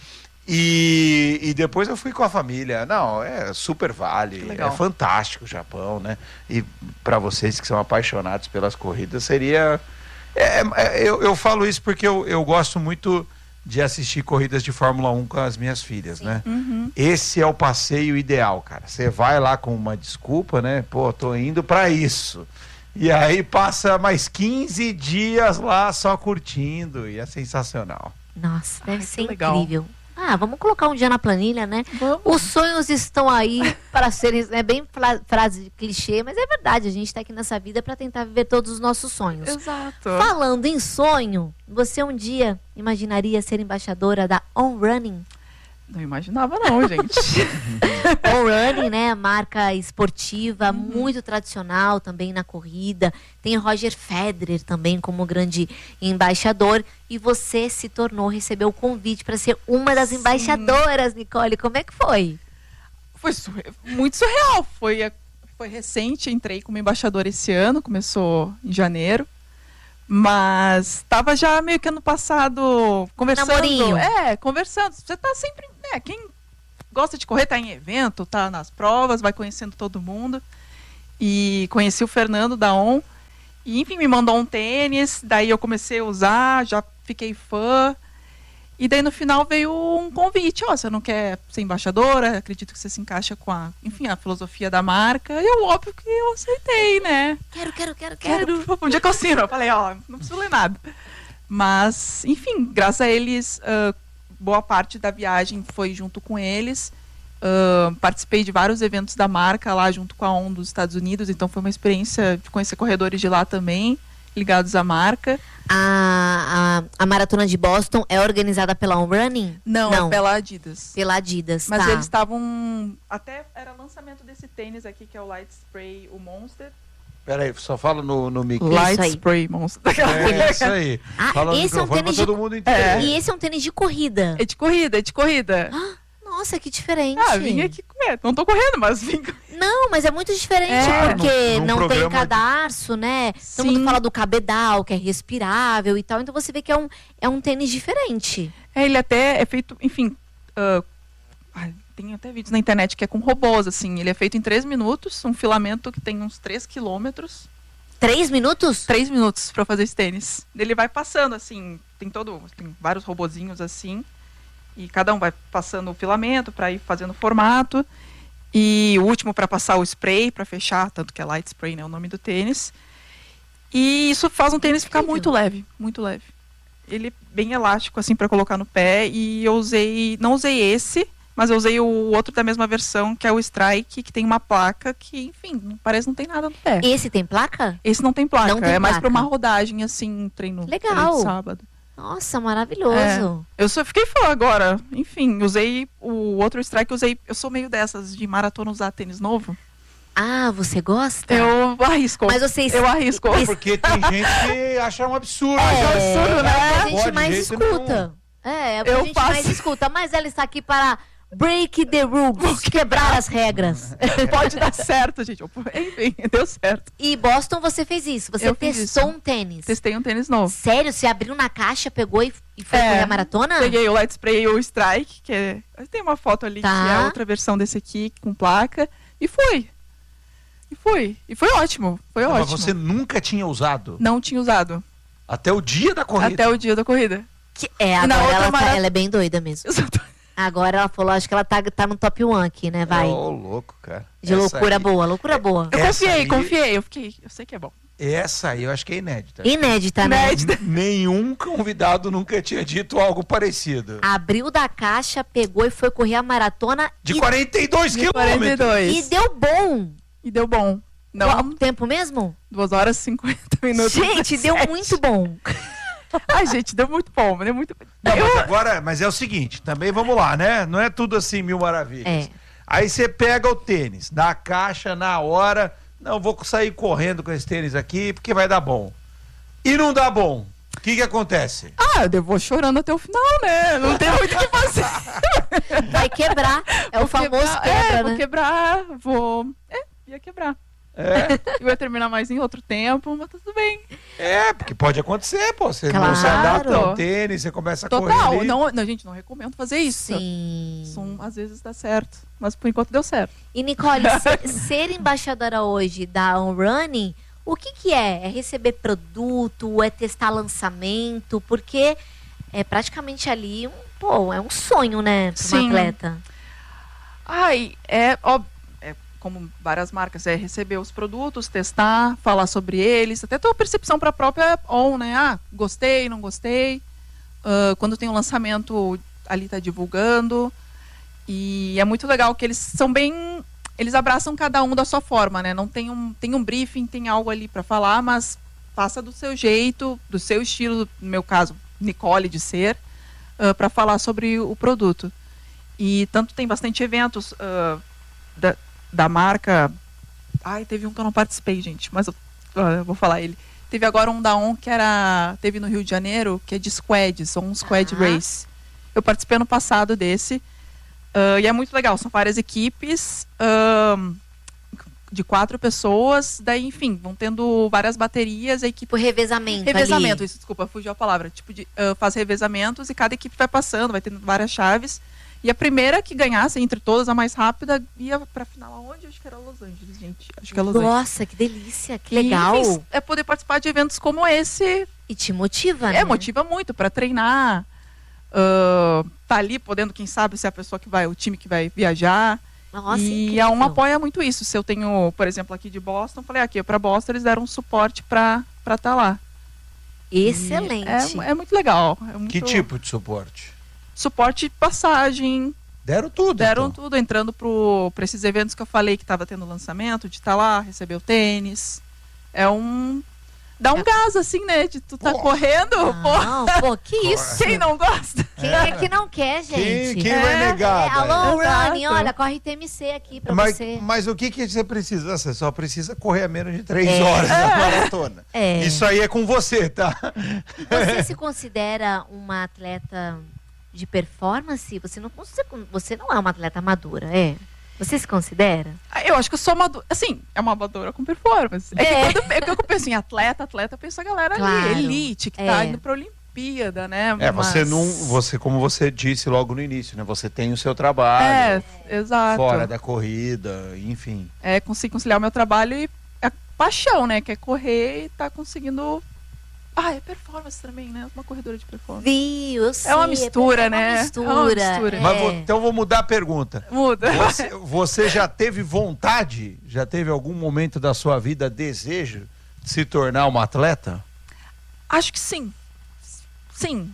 E, e depois eu fui com a família. Não, é super vale, Que legal. é fantástico o Japão, né? E para vocês que são apaixonados pelas corridas, seria. é, é, eu, eu falo isso porque eu, eu gosto muito de assistir corridas de Fórmula um com as minhas filhas, né? Uhum. Esse é o passeio ideal, cara. Você vai lá com uma desculpa, né? Pô, tô indo para isso. E aí passa mais quinze dias lá só curtindo e é sensacional. nossa, deve Ai, ser que legal. incrível. Ah, vamos colocar um dia na planilha, né? Vamos. Os sonhos estão aí para serem. É bem fra- frase de clichê, mas é verdade. A gente está aqui nessa vida para tentar viver todos os nossos sonhos. Exato. Falando em sonho, você um dia imaginaria ser embaixadora da On Running? Não imaginava não, gente. On Running, né? Marca esportiva, muito tradicional também na corrida. Tem o Roger Federer também como grande embaixador. E você se tornou, recebeu o convite para ser uma das Sim. embaixadoras, Nicole. Como é que foi? Foi surre- muito surreal. Foi, a- foi recente, entrei como embaixadora esse ano, começou em janeiro. Mas estava já meio que ano passado conversando. Namorinho. É, conversando. Você tá sempre, né? Quem gosta de correr tá em evento, tá nas provas, vai conhecendo todo mundo. E conheci o Fernando da On. E, enfim, me mandou um tênis, daí eu comecei a usar, já fiquei fã. E daí no final veio um convite, ó, você não quer ser embaixadora? Acredito que você se encaixa com a, enfim, a filosofia da marca. E eu, óbvio que eu aceitei, né? Quero, quero, quero, quero. Quero. Um dia que eu assino, eu falei, ó, não preciso ler nada. Mas, enfim, graças a eles, uh, boa parte da viagem foi junto com eles. Uh, participei de vários eventos da marca lá junto com a ON dos Estados Unidos, então foi uma experiência de conhecer corredores de lá também, ligados à marca. A, a, a maratona de Boston é organizada pela On Running? Não, Não. é pela Adidas. Pela Adidas, Mas tá. eles estavam... Até era lançamento desse tênis aqui, que é o Light Spray, o Monster. Peraí, só fala no, no mic. Light aí. Spray Monster. É isso aí. Ah, Fala no esse é um microfone tênis pra de... todo mundo entender. E esse é um tênis de corrida. É de corrida, é de corrida. Nossa, que diferente. Ah, vim aqui comer. Não tô correndo, mas vim comer. Não, mas é muito diferente, É. porque Num- num não tem programa de- cadarço, né? Todo Sim. mundo fala do cabedal, que é respirável e tal. Então você vê que é um, é um tênis diferente. É, ele até é feito, enfim... ah, ai, tem até vídeos na internet que é com robôs, assim. Ele é feito em três minutos, um filamento que tem uns três quilômetros. Três minutos? Três minutos pra fazer esse tênis. Ele vai passando, assim, tem todo... Tem vários robozinhos, assim. E cada um vai passando o filamento para ir fazendo o formato. E o último para passar o spray, para fechar, tanto que é Light Spray, né, o nome do tênis. E isso faz um tênis ficar muito leve, muito leve. Ele é bem elástico, assim, para colocar no pé. E eu usei, não usei esse, mas eu usei o outro da mesma versão, que é o Strike, que tem uma placa que, enfim, parece que não tem nada no pé. Esse tem placa? Esse não tem placa, Não tem é mais para placa. uma rodagem, assim, treino, Legal. treino de sábado. Nossa, maravilhoso. Eu só fiquei fã agora. Enfim, usei o outro strike, usei. Eu sou meio dessas de maratona usar tênis novo. Ah, você gosta? Eu arrisco. Mas vocês... Eu arrisco. Esse- Porque tem gente que acha um absurdo. É, Acho absurdo, né? é o que a Pode gente de mais jeito escuta. É, é o que a Eu gente faço. mais escuta. Mas ela está aqui para break the rules, quebrar as regras. Pode dar certo, gente. Enfim, deu certo. E Boston você fez isso, você Eu fiz testou isso. um tênis. Testei um tênis novo. Sério? Você abriu na caixa, pegou e, e foi É, correr a maratona? Peguei o Light Spray e o Strike, que é. Tem uma foto ali, Tá. que é a outra versão desse aqui, com placa. E fui. E fui. E foi ótimo. Foi Não, mas ótimo. você nunca tinha usado. Não tinha usado. Até o dia da corrida. Até o dia da corrida. Que- é, E na agora outra ela, tá- mara- ela é bem doida mesmo. Eu só tô- Agora ela falou, acho que ela tá, tá no top one aqui, né? Vai. Ô, louco, cara. De Essa loucura aí- boa, loucura boa. Eu Essa confiei, aí- confiei. Eu fiquei. Eu sei que é bom. Essa aí eu acho que é inédita. Inédita, né? Inédita. N- Nenhum convidado nunca tinha dito algo parecido. Abriu da caixa, pegou e foi correr a maratona De e, quarenta e dois De quarenta e quilômetros. dois. e deu bom. E deu bom. Não, Qual tempo mesmo? duas horas e cinquenta minutos. Gente, deu dezessete. muito bom. Ai, gente, deu muito bom. Deu muito... Não, Eu- mas agora, mas é o seguinte, também vamos lá, né? Não é tudo assim mil maravilhas. É. Aí você pega o tênis, dá a caixa na hora, não, vou sair correndo com esse tênis aqui porque vai dar bom. E não dá bom. O que que acontece? Ah, eu vou chorando até o final, né? Não tem muito o que fazer. Vai quebrar. É o Vou famoso quebrar, quebra, é, né? vou quebrar, vou... É, ia quebrar. É, Eu ia terminar mais em outro tempo, mas tudo bem. é, porque pode acontecer, pô. Você Claro. não se adapta ao tênis, você começa a correr Total. ali. Não, não, gente, não recomendo fazer isso. Sim. São, às vezes dá certo, mas por enquanto deu certo. E Nicole, ser, ser embaixadora hoje da On Running, o que que é? É receber produto? É testar lançamento? Porque é praticamente ali, um, pô, é um sonho, né, para uma Sim. atleta. Ai, é, ó, é como várias marcas, é receber os produtos, testar, falar sobre eles, até ter uma percepção para a própria On, né? Ah, gostei, não gostei. Ah, quando tem um lançamento, ali tá divulgando. E é muito legal que eles são bem... Eles abraçam cada um da sua forma, né? Não tem um, tem um briefing, tem algo ali para falar, mas passa do seu jeito, do seu estilo, no meu caso, Nicole de ser, para falar sobre o produto. E tanto tem bastante eventos ah, da, da marca. Ai, teve um que eu não participei, gente, mas eu, ah, eu vou falar ele. Teve agora um da On que era. Teve no Rio de Janeiro, que é de squads, um squad Ah. race. Eu participei ano passado desse. ah, e é muito legal, são várias equipes ah, de quatro pessoas. Daí, enfim, vão tendo várias baterias, a equipe. Tipo, revezamento Revezamento, ali. isso, desculpa, fugiu a palavra. Tipo, de, ah, faz revezamentos e cada equipe vai passando, vai tendo várias chaves. E a primeira que ganhasse entre todas, a mais rápida, ia pra final aonde? Acho que era Los Angeles, gente. Acho que é Los Angeles. Nossa, que delícia, que legal. E, enfim, é poder participar de eventos como esse. E te motiva, né? É, motiva muito pra treinar. uh, tá ali podendo, quem sabe, ser a pessoa que vai, o time que vai viajar. Nossa, e incrível. a UMA apoia muito isso. Se eu tenho, por exemplo, aqui de Boston, falei aqui, para Boston eles deram um suporte para estar tá lá. Excelente. É, é muito legal. É muito... Que tipo de suporte? Suporte de passagem. Deram tudo. Deram então. tudo, entrando para esses eventos que eu falei que estava tendo lançamento, de estar tá lá, receber o tênis. É um... Dá um É. gás, assim, né? De tu tá Pô. correndo, pô. Não, pô, que isso? Quem não gosta? Quem é que não quer, gente? Quem, quem vai É, negar? É, alô, Exato. Rony, olha, corre T M C aqui pra Mas, você. mas o que, que você precisa? Você só precisa correr a menos de três É. horas na maratona. É. Isso aí é com você, tá? Você se considera uma atleta de performance? Você não, você, você não é uma atleta amadora, é? Você se considera? Ah, eu acho que eu sou amadora. Assim, é uma amadora com performance. É, É. que quando é que eu penso em atleta, atleta, eu penso a galera Claro. ali, elite, que É. tá indo pra Olimpíada, né? É, você Mas- não. Você, como você disse logo no início, né? Você tem o seu trabalho É, exato. fora da corrida, enfim. É, consigo conciliar o meu trabalho e a paixão, né? Que é correr e tá conseguindo. Ah, é performance também, né? Uma corredora de performance. Viu, eu sei. uma mistura, é né? Uma É mistura. uma mistura. é. Mas vou- então vou mudar a pergunta. Muda. Você, você já teve vontade, já teve algum momento da sua vida desejo de se tornar uma atleta? Acho que sim. Sim.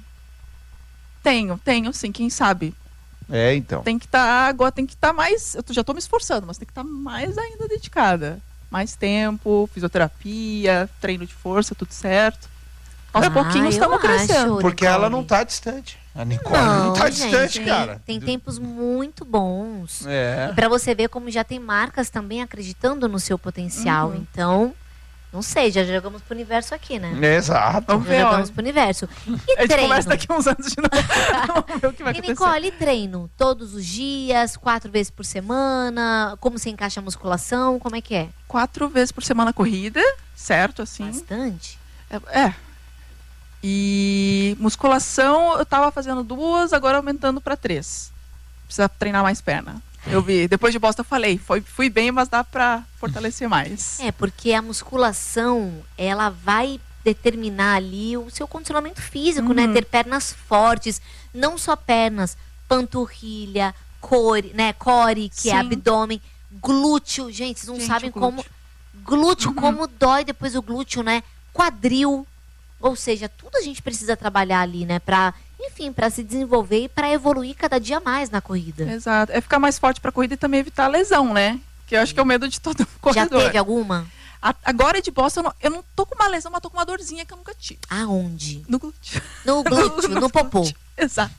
Tenho, tenho sim, quem sabe. É, então. Tem que estar, agora tem que estar mais. Eu tô- já tô me esforçando, mas tem que estar mais ainda dedicada. Mais tempo, fisioterapia, treino de força, tudo certo. Aos Ah, pouquinhos eu estamos acho, crescendo. Porque Nicole. ela não tá distante. A Nicole não, tá gente, distante, tem- cara. Tem tempos muito bons. É. E pra você ver como já tem marcas também acreditando no seu potencial. Uhum. Então, não sei, já jogamos pro universo aqui, né? Exato. Vamos Já ver, jogamos ó. pro universo. E A gente treino? começa daqui a uns anos de novo. Vamos ver o que vai E acontecer. Nicole, e treino? Todos os dias, quatro vezes por semana? Como você encaixa a musculação? Como é que é? Quatro vezes por semana corrida, certo, assim. Bastante? É. é. E musculação, eu tava fazendo duas, agora aumentando para três. Precisa treinar mais perna. Eu vi, depois de Boston eu falei, foi, fui bem, mas dá para fortalecer mais. É, porque a musculação, ela vai determinar ali o seu condicionamento físico, né? Uhum. Ter pernas fortes, não só pernas, panturrilha, core, né? Core, que é Sim. abdômen, glúteo. Gente, vocês não Gente, sabem o glúteo. como... Glúteo, como dói depois o glúteo, né? Quadril. Ou seja, tudo a gente precisa trabalhar ali, né? Pra, enfim, pra se desenvolver e pra evoluir cada dia mais na corrida. Exato. É ficar mais forte para corrida e também evitar a lesão, né? Que eu acho que é o medo de todo Já corredor. teve alguma? A- agora de Boston, eu não, eu não tô com uma lesão, mas tô com uma dorzinha que eu nunca tive. Aonde? No glúteo. No glúteo, no popô. glúteo. Exato.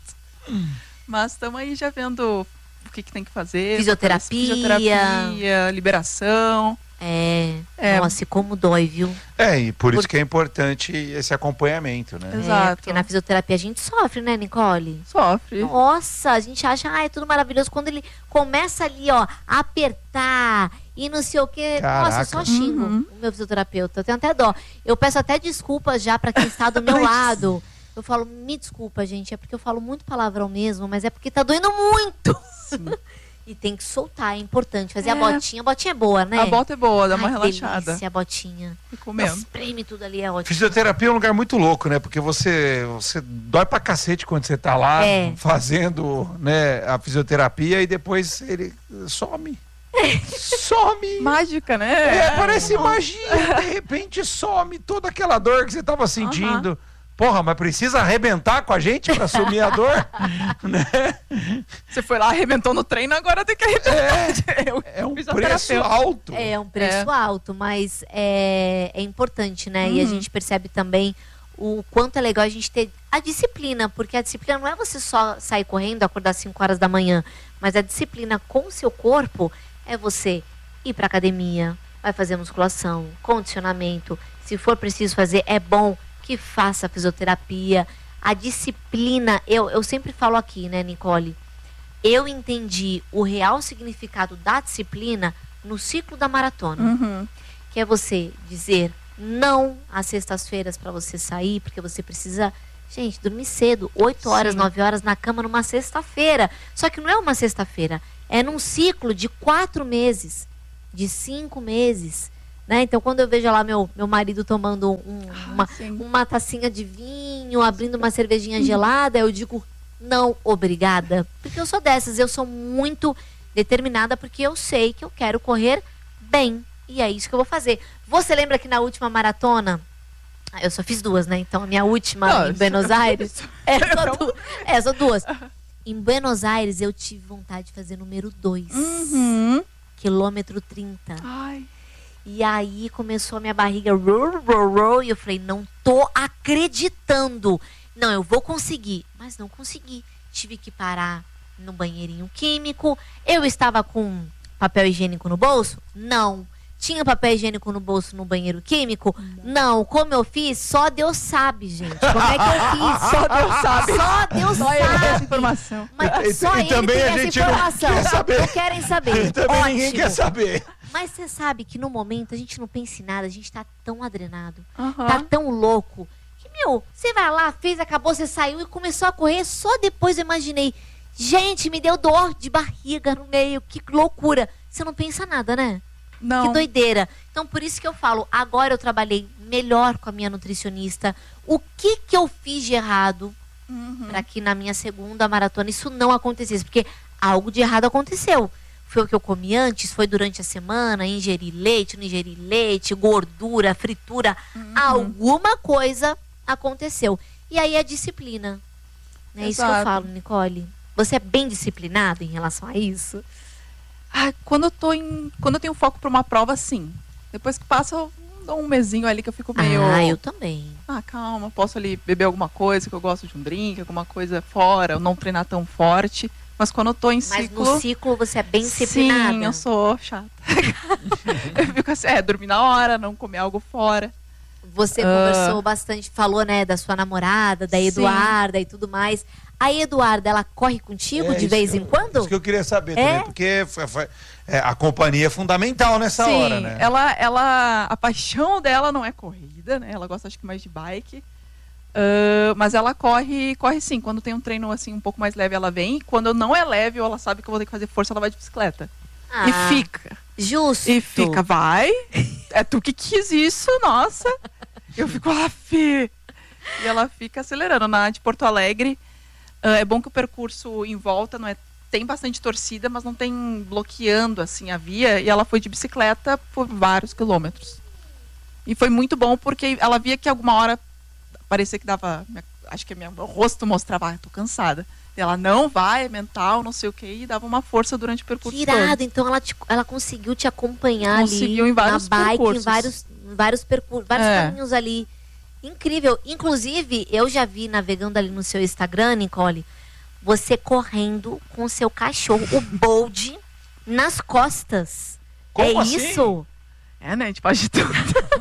Mas estamos aí já vendo o que, que tem que fazer. Fisioterapia. Fisioterapia, liberação. É, É. nossa, e como dói, viu? É, e por isso Por- que é importante esse acompanhamento, né? Exato. É, porque na fisioterapia a gente sofre, né, Nicole? Sofre. Nossa, a gente acha, ah, é tudo maravilhoso. Quando ele começa ali, ó, a apertar e não sei o quê. Nossa, eu só Caraca. xingo Uhum. o meu fisioterapeuta. Eu tenho até dó. Eu peço até desculpas já pra quem está do meu lado. Eu falo, me desculpa, gente, é porque eu falo muito palavrão mesmo, mas é porque tá doendo muito. E tem que soltar, é importante. Fazer a É. botinha. A botinha é boa, né? A bota é boa, dá uma Ai, que relaxada. delícia, a botinha. Fico mesmo. Espreme tudo ali, é ótimo. Fisioterapia é um lugar muito louco, né? Porque você, você dói pra cacete quando você tá lá É. fazendo, né, a fisioterapia e depois ele some. Some! Mágica, né? É, parece magia. De repente some toda aquela dor que você tava sentindo. Porra, mas precisa arrebentar com a gente pra sumir a dor? Né? Você foi lá, arrebentou no treino, agora tem que arrebentar. Eu- É um fisioterapeuta. preço alto. É um preço alto, mas é, é importante, né? E a Uhum. gente percebe também o quanto é legal a gente ter a disciplina, porque a disciplina não é você só sair correndo, acordar às cinco horas da manhã, mas a disciplina com o seu corpo é você ir pra academia, vai fazer musculação, condicionamento, se for preciso fazer, é bom que faça fisioterapia. A disciplina, eu, eu sempre falo aqui, né, Nicole? Eu entendi o real significado da disciplina no ciclo da maratona. Uhum. Que é você dizer não às sextas-feiras para você sair, porque você precisa, gente, dormir cedo, oito horas, Sim. nove horas na cama numa sexta-feira. Só que não é uma sexta-feira, é num ciclo de quatro meses, de cinco meses. Né? Então, quando eu vejo lá meu, meu marido tomando um- Ah, uma, sim. uma tacinha de vinho, abrindo uma cervejinha gelada, eu digo, não obrigada. Porque eu sou dessas, eu sou muito determinada porque eu sei que eu quero correr bem. E é isso que eu vou fazer. Você lembra que na última maratona, eu só fiz duas, né? Então a minha última Não, em Buenos Aires, é só, Não. du é só duas. Em Buenos Aires eu tive vontade de fazer número dois, Uhum. quilômetro trinta. Ai. E aí começou a minha barriga roll, roll, roll, e eu falei, não tô acreditando. Não, eu vou conseguir. Mas não consegui. Tive que parar no banheirinho químico. Eu estava com papel higiênico no bolso? Não. Tinha papel higiênico no bolso no banheiro químico? Não. Como eu fiz? Só Deus sabe, gente. Como é que eu fiz? Só Deus sabe. Só Deus Só ele tem essa sabe. informação. Mas E- só e ele também tem a essa gente não informação. quer saber. Não querem saber. Também ninguém Ótimo. quer saber. Mas você sabe que no momento a gente não pensa em nada, a gente tá tão adrenado, Aham. tá tão louco, que, meu, você vai lá, fez, acabou, você saiu e começou a correr, só depois eu imaginei, gente, me deu dor de barriga no meio, que loucura. Você não pensa nada, né? Não. Que doideira. Então, por isso que eu falo, agora eu trabalhei melhor com a minha nutricionista, o que que eu fiz de errado Uhum. para que na minha segunda maratona isso não acontecesse, porque algo de errado aconteceu. Foi o que eu comi antes, foi durante a semana, ingeri leite, não ingeri leite, gordura, fritura, Uhum. alguma coisa aconteceu. E aí a disciplina. É isso que eu Exato. falo, Nicole. Você é bem disciplinada em relação a isso? Ah, quando eu tô em. Quando eu tenho foco pra uma prova, sim. Depois que passa, eu dou um mesinho ali que eu fico meio. Ah, eu também. Ah, calma, posso ali beber alguma coisa, que eu gosto de um drink, alguma coisa fora, eu não treinar tão forte. Mas quando eu tô em Mas ciclo. no ciclo você é bem disciplinada. Sim, eu sou chata. Eu fico assim, é, dormir na hora, não comer algo fora. Você Ah. conversou bastante, falou, né, da sua namorada, da Sim. Eduarda e tudo mais. A Eduarda, ela corre contigo É de isso vez que em eu- quando? Isso que eu queria saber É? também, porque foi- foi- é, a companhia é fundamental nessa Sim, hora, né? ela, ela, a paixão dela não é corrida, né? Ela gosta acho que mais de bike. Ah, mas ela corre, corre sim. Quando tem um treino assim um pouco mais leve, ela vem. Quando não é leve ou ela sabe que eu vou ter que fazer força, ela vai de bicicleta. Ah, E fica. Justo. E fica, vai. É tu que quis isso, nossa. Eu fico, ah, fi. E ela fica acelerando. Na de Porto Alegre, ah, é bom que o percurso em volta não é. Tem bastante torcida, mas não tem bloqueando assim a via. E ela foi de bicicleta por vários quilômetros. E foi muito bom porque ela via que alguma hora parecia que dava. Acho que minha, meu rosto mostrava, ah, tô cansada. E ela não vai, é mental, não sei o que, e dava uma força durante o percurso Que todo. irado, então ela, te- ela conseguiu te acompanhar Conseguiu ali em vários na bike, percursos. em vários, em vários percursos, vários É. caminhos ali. Incrível. Inclusive, eu já vi navegando ali no seu Instagram, Nicole, você correndo com o seu cachorro, o Bold, nas costas. Como é assim? isso? É, né? A gente faz de tudo.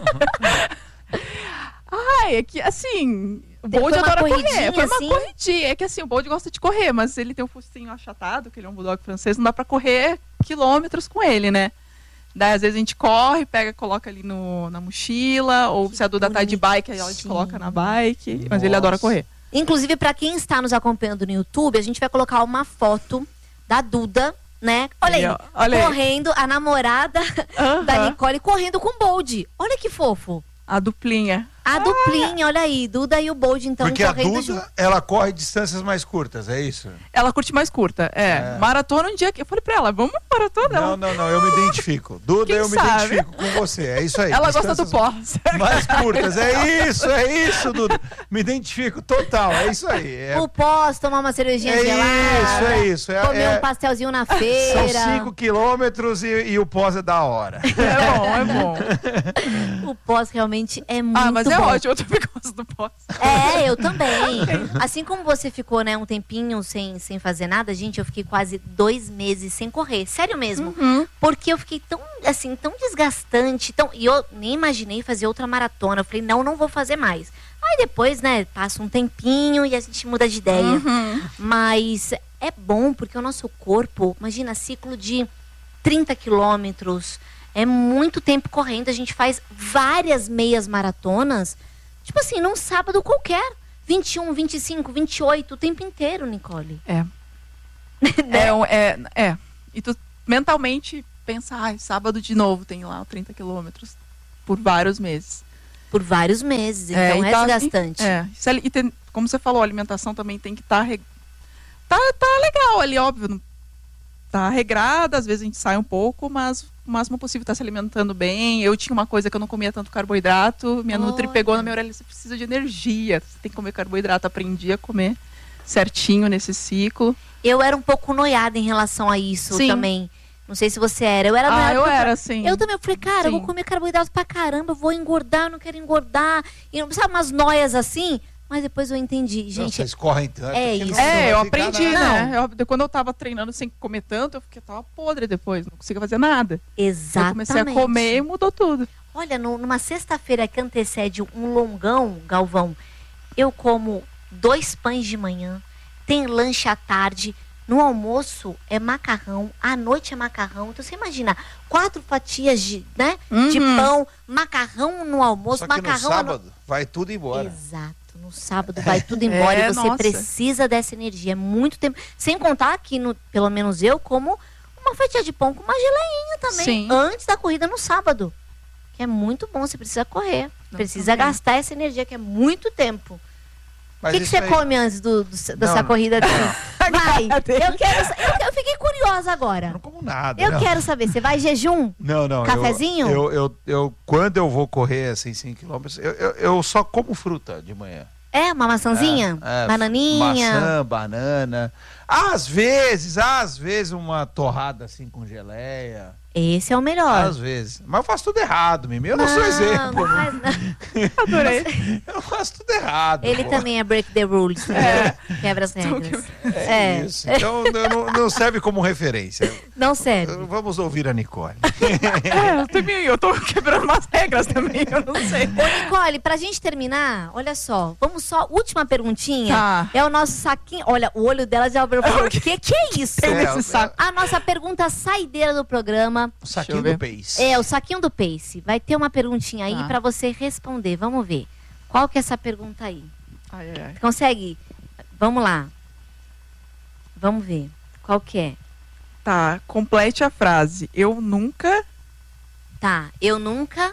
Ai, é que assim. O Foi Bold uma adora corridinha, correr. Foi uma assim? corridinha. É que assim, o Bold gosta de correr, mas ele tem um focinho achatado, que ele é um bulldog francês, não dá pra correr quilômetros com ele, né? Daí, às vezes, a gente corre, pega, coloca ali no, na mochila, ou se a Duda tá de bike, aí a gente bonitinho. coloca na bike. Mas ele adora Nossa. correr. Inclusive, para quem está nos acompanhando no YouTube, a gente vai colocar uma foto da Duda, né? Olha aí, Aí, ó, olha aí. correndo, a namorada Aham. da Nicole correndo com o Bold. Olha que fofo. A duplinha. A duplinha, olha aí, Duda e o Bold, então, Porque a correndo junto. Duda, ela corre distâncias mais curtas, é isso? Ela curte mais curta. É. É. Maratona um dia que. Eu falei pra ela, vamos maratona? Não, Ela, não, não, eu me identifico. Duda, Quem eu me sabe? identifico com você, é isso aí. ela gosta do distâncias pó. mais curtas, é isso, é isso, Duda. Me identifico total, é isso aí. É, O pós, tomar uma cervejinha é gelada. isso, é isso. É, Comer é- um pastelzinho na são feira. cinco quilômetros e, e o pós é da hora. É bom, é bom. O pós realmente é muito Ah, mas é bom. ótimo, eu também gosto do pós. É, eu também. Assim como você ficou, né, um tempinho sem, sem fazer nada, gente, eu fiquei quase dois meses sem correr. Sério mesmo. Uhum. Porque eu fiquei tão, assim, tão desgastante. Tão, e eu nem imaginei fazer outra maratona. Eu falei, não, não vou fazer mais. Aí depois, né, passa um tempinho e a gente muda de ideia. Uhum. Mas é bom porque o nosso corpo, imagina, ciclo de trinta quilômetros. É muito tempo correndo. A gente faz várias meias maratonas. Tipo assim, num sábado qualquer. vinte e um, vinte e cinco, vinte e oito, o tempo inteiro, Nicole. É. Né? É, um- é, é. E tu mentalmente pensa, ai, sábado de novo tem lá trinta quilômetros por vários meses. Por vários meses. Então é, e tá- desgastante. É. Se ali- E tem, como você falou, a alimentação também tem que estar tá, tá legal ali, óbvio. Não tá regrada, às vezes a gente sai um pouco, mas o máximo possível tá se alimentando bem. Eu tinha uma coisa que eu não comia tanto carboidrato, minha Olha. Nutri pegou na minha orelha, você precisa de energia, você tem que comer carboidrato, aprendi a comer certinho nesse ciclo. Eu era um pouco noiada em relação a isso Sim. também. Não sei se você era. Eu era Ah, noiada eu porque era, sim. Eu também eu falei, cara, eu vou Sim. comer carboidrato pra caramba, eu vou engordar, eu não quero engordar. E não sabe, umas noias assim. Mas depois eu entendi, Não, gente. vocês correm tanto. é que não isso. É, eu vai ficar aprendi, nada. né? Eu- quando eu tava treinando sem comer tanto, eu fiquei, tava podre depois, não conseguia fazer nada. Exatamente. Eu comecei a comer e mudou tudo. Olha, no- numa sexta-feira que antecede um longão, Galvão, eu como dois pães de manhã, tem lanche à tarde, no almoço é macarrão, à noite é macarrão. Então você imagina, quatro fatias de, né, de Uhum. pão, macarrão no almoço, Só que no macarrão à no- sábado vai tudo embora. Exato. No sábado vai tudo embora É, e você nossa. precisa dessa energia. É muito tempo. Sem contar que, no, pelo menos eu, como uma fatia de pão com uma geleinha também. Sim. Antes da corrida no sábado. Que é muito bom, você precisa correr. Não, precisa também. gastar essa energia, que é muito tempo. O Mas que, que isso você aí- come antes do, do, dessa Não, corrida? Assim? Vai. cara dele. Eu, quero, eu, eu fiquei curiosa agora. Eu não como nada. Eu não. quero saber, você vai em jejum? Não, não. eu- Cafezinho? Eu, eu, eu, quando eu vou correr assim cinco quilômetros, eu, eu, eu só como fruta de manhã. É, uma maçãzinha? É, é, Bananinha? Maçã, banana. Às vezes, às vezes uma torrada assim com geleia. Esse é o melhor. Às vezes. Mas eu faço tudo errado, Mimi. Eu não, sou exemplo. Não faz não. Adorei. Eu faço tudo errado. Ele pô. também é break the rules, É. quebra as regras. É, É. isso. Então não, não serve como referência. Não serve. Vamos ouvir a Nicole. É, eu também, eu tô quebrando umas regras também, eu não sei. Ô, Nicole, pra gente terminar, olha só, vamos só, última perguntinha. Tá. É o nosso saquinho. Olha, o olho dela já abriu. O que, que é isso? É, Nesse saco. A nossa pergunta saideira do programa O saquinho Deixa eu do Pace. é o saquinho do Pace. Vai ter uma perguntinha aí Tá. pra você responder. Vamos ver. Qual que é essa pergunta aí? Ai, ai, ai. Consegue? Vamos lá. Vamos ver. Qual que é? Tá, complete a frase. Eu nunca. Tá, eu nunca.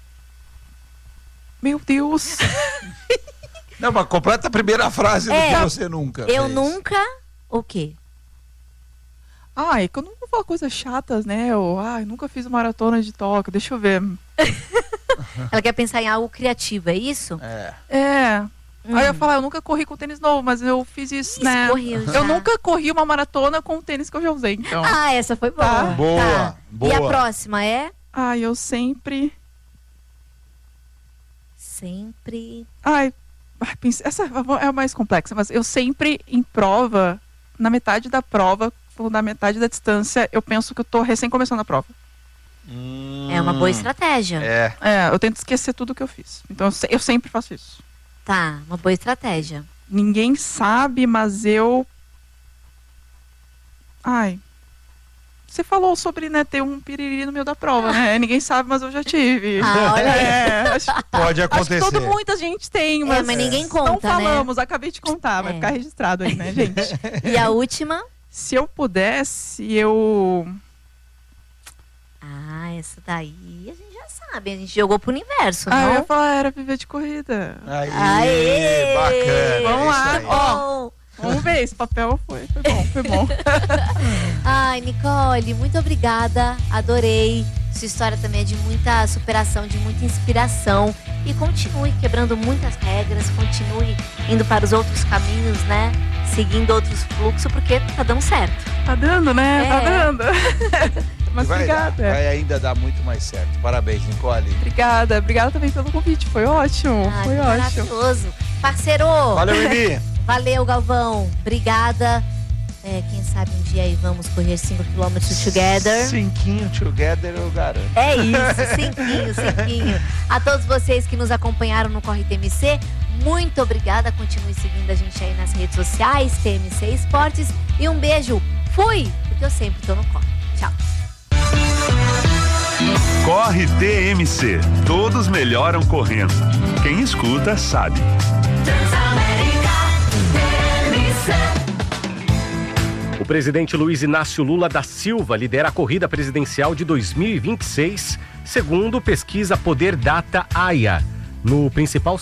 Meu Deus. Não, mas completa a primeira frase É. do que você nunca Eu fez. nunca. O quê? Ai, que eu não vou falar coisas chatas, né? Eu, ai, nunca fiz maratona de Tóquio. Deixa eu ver. Ela quer pensar em algo criativo, é isso? É. É. Hum. Aí eu ia falar, eu nunca corri com tênis novo, mas eu fiz isso, Isso, né? correu já. Eu nunca corri uma maratona com o tênis que eu já usei, então. Ah, essa foi boa. Tá. Boa, Tá. boa. E a próxima é? Ai, eu sempre. Sempre. Ai, ai, pense- essa é a mais complexa, mas eu sempre em prova, na metade da prova, ou na metade da distância, eu penso que eu tô recém começando a prova. Hum, É uma boa estratégia. É. É, eu tento esquecer tudo que eu fiz. Então eu, se- eu sempre faço isso. Tá, uma boa estratégia. Ninguém sabe, mas eu. Ai. Você falou sobre, né, ter um piriri no meio da prova, né? Ninguém sabe, mas eu já tive. Ah, olha aí. É, acho, Pode acho que acontecer. todo muita gente tem, mas, mas ninguém não conta, né? falamos. Acabei de contar, vai É. ficar registrado aí, né, gente? E a última? Se eu pudesse, eu. Ah, essa daí a gente já sabe. A gente jogou pro universo, Ah, eu ia não? falar, era viver de corrida. Aí, Aê! bacana. Vamos é lá, isso aí. ó. Vamos ver, esse papel foi, foi bom, foi bom. Ai, Nicole, muito obrigada. Adorei. Sua história também é de muita superação, de muita inspiração. E continue quebrando muitas regras, continue indo para os outros caminhos, né? Seguindo outros fluxos, porque tá dando certo. Tá dando, né? É. Tá dando. Mas vai, dar, obrigada. vai ainda dar muito mais certo. Parabéns, Nicole. Obrigada, obrigada também pelo convite. Foi ótimo, Ai, foi que ótimo. maravilhoso. Parceiro, Valeu, Mimi. valeu, Galvão. Obrigada. É, quem sabe um dia aí vamos correr cinco quilômetros together. Cinquinho together, eu garanto. É isso, cinquinho, cinquinho. A todos vocês que nos acompanharam no Corre T M C, muito obrigada. Continue seguindo a gente aí nas redes sociais, T M C Esportes. E um beijo. Fui, porque eu sempre tô no corre. Tchau. Corre T M C. Todos melhoram correndo. Quem escuta sabe. Transamérica T M C. O presidente Luiz Inácio Lula da Silva lidera a corrida presidencial de dois mil e vinte e seis, segundo pesquisa Poder Data A I A. No principal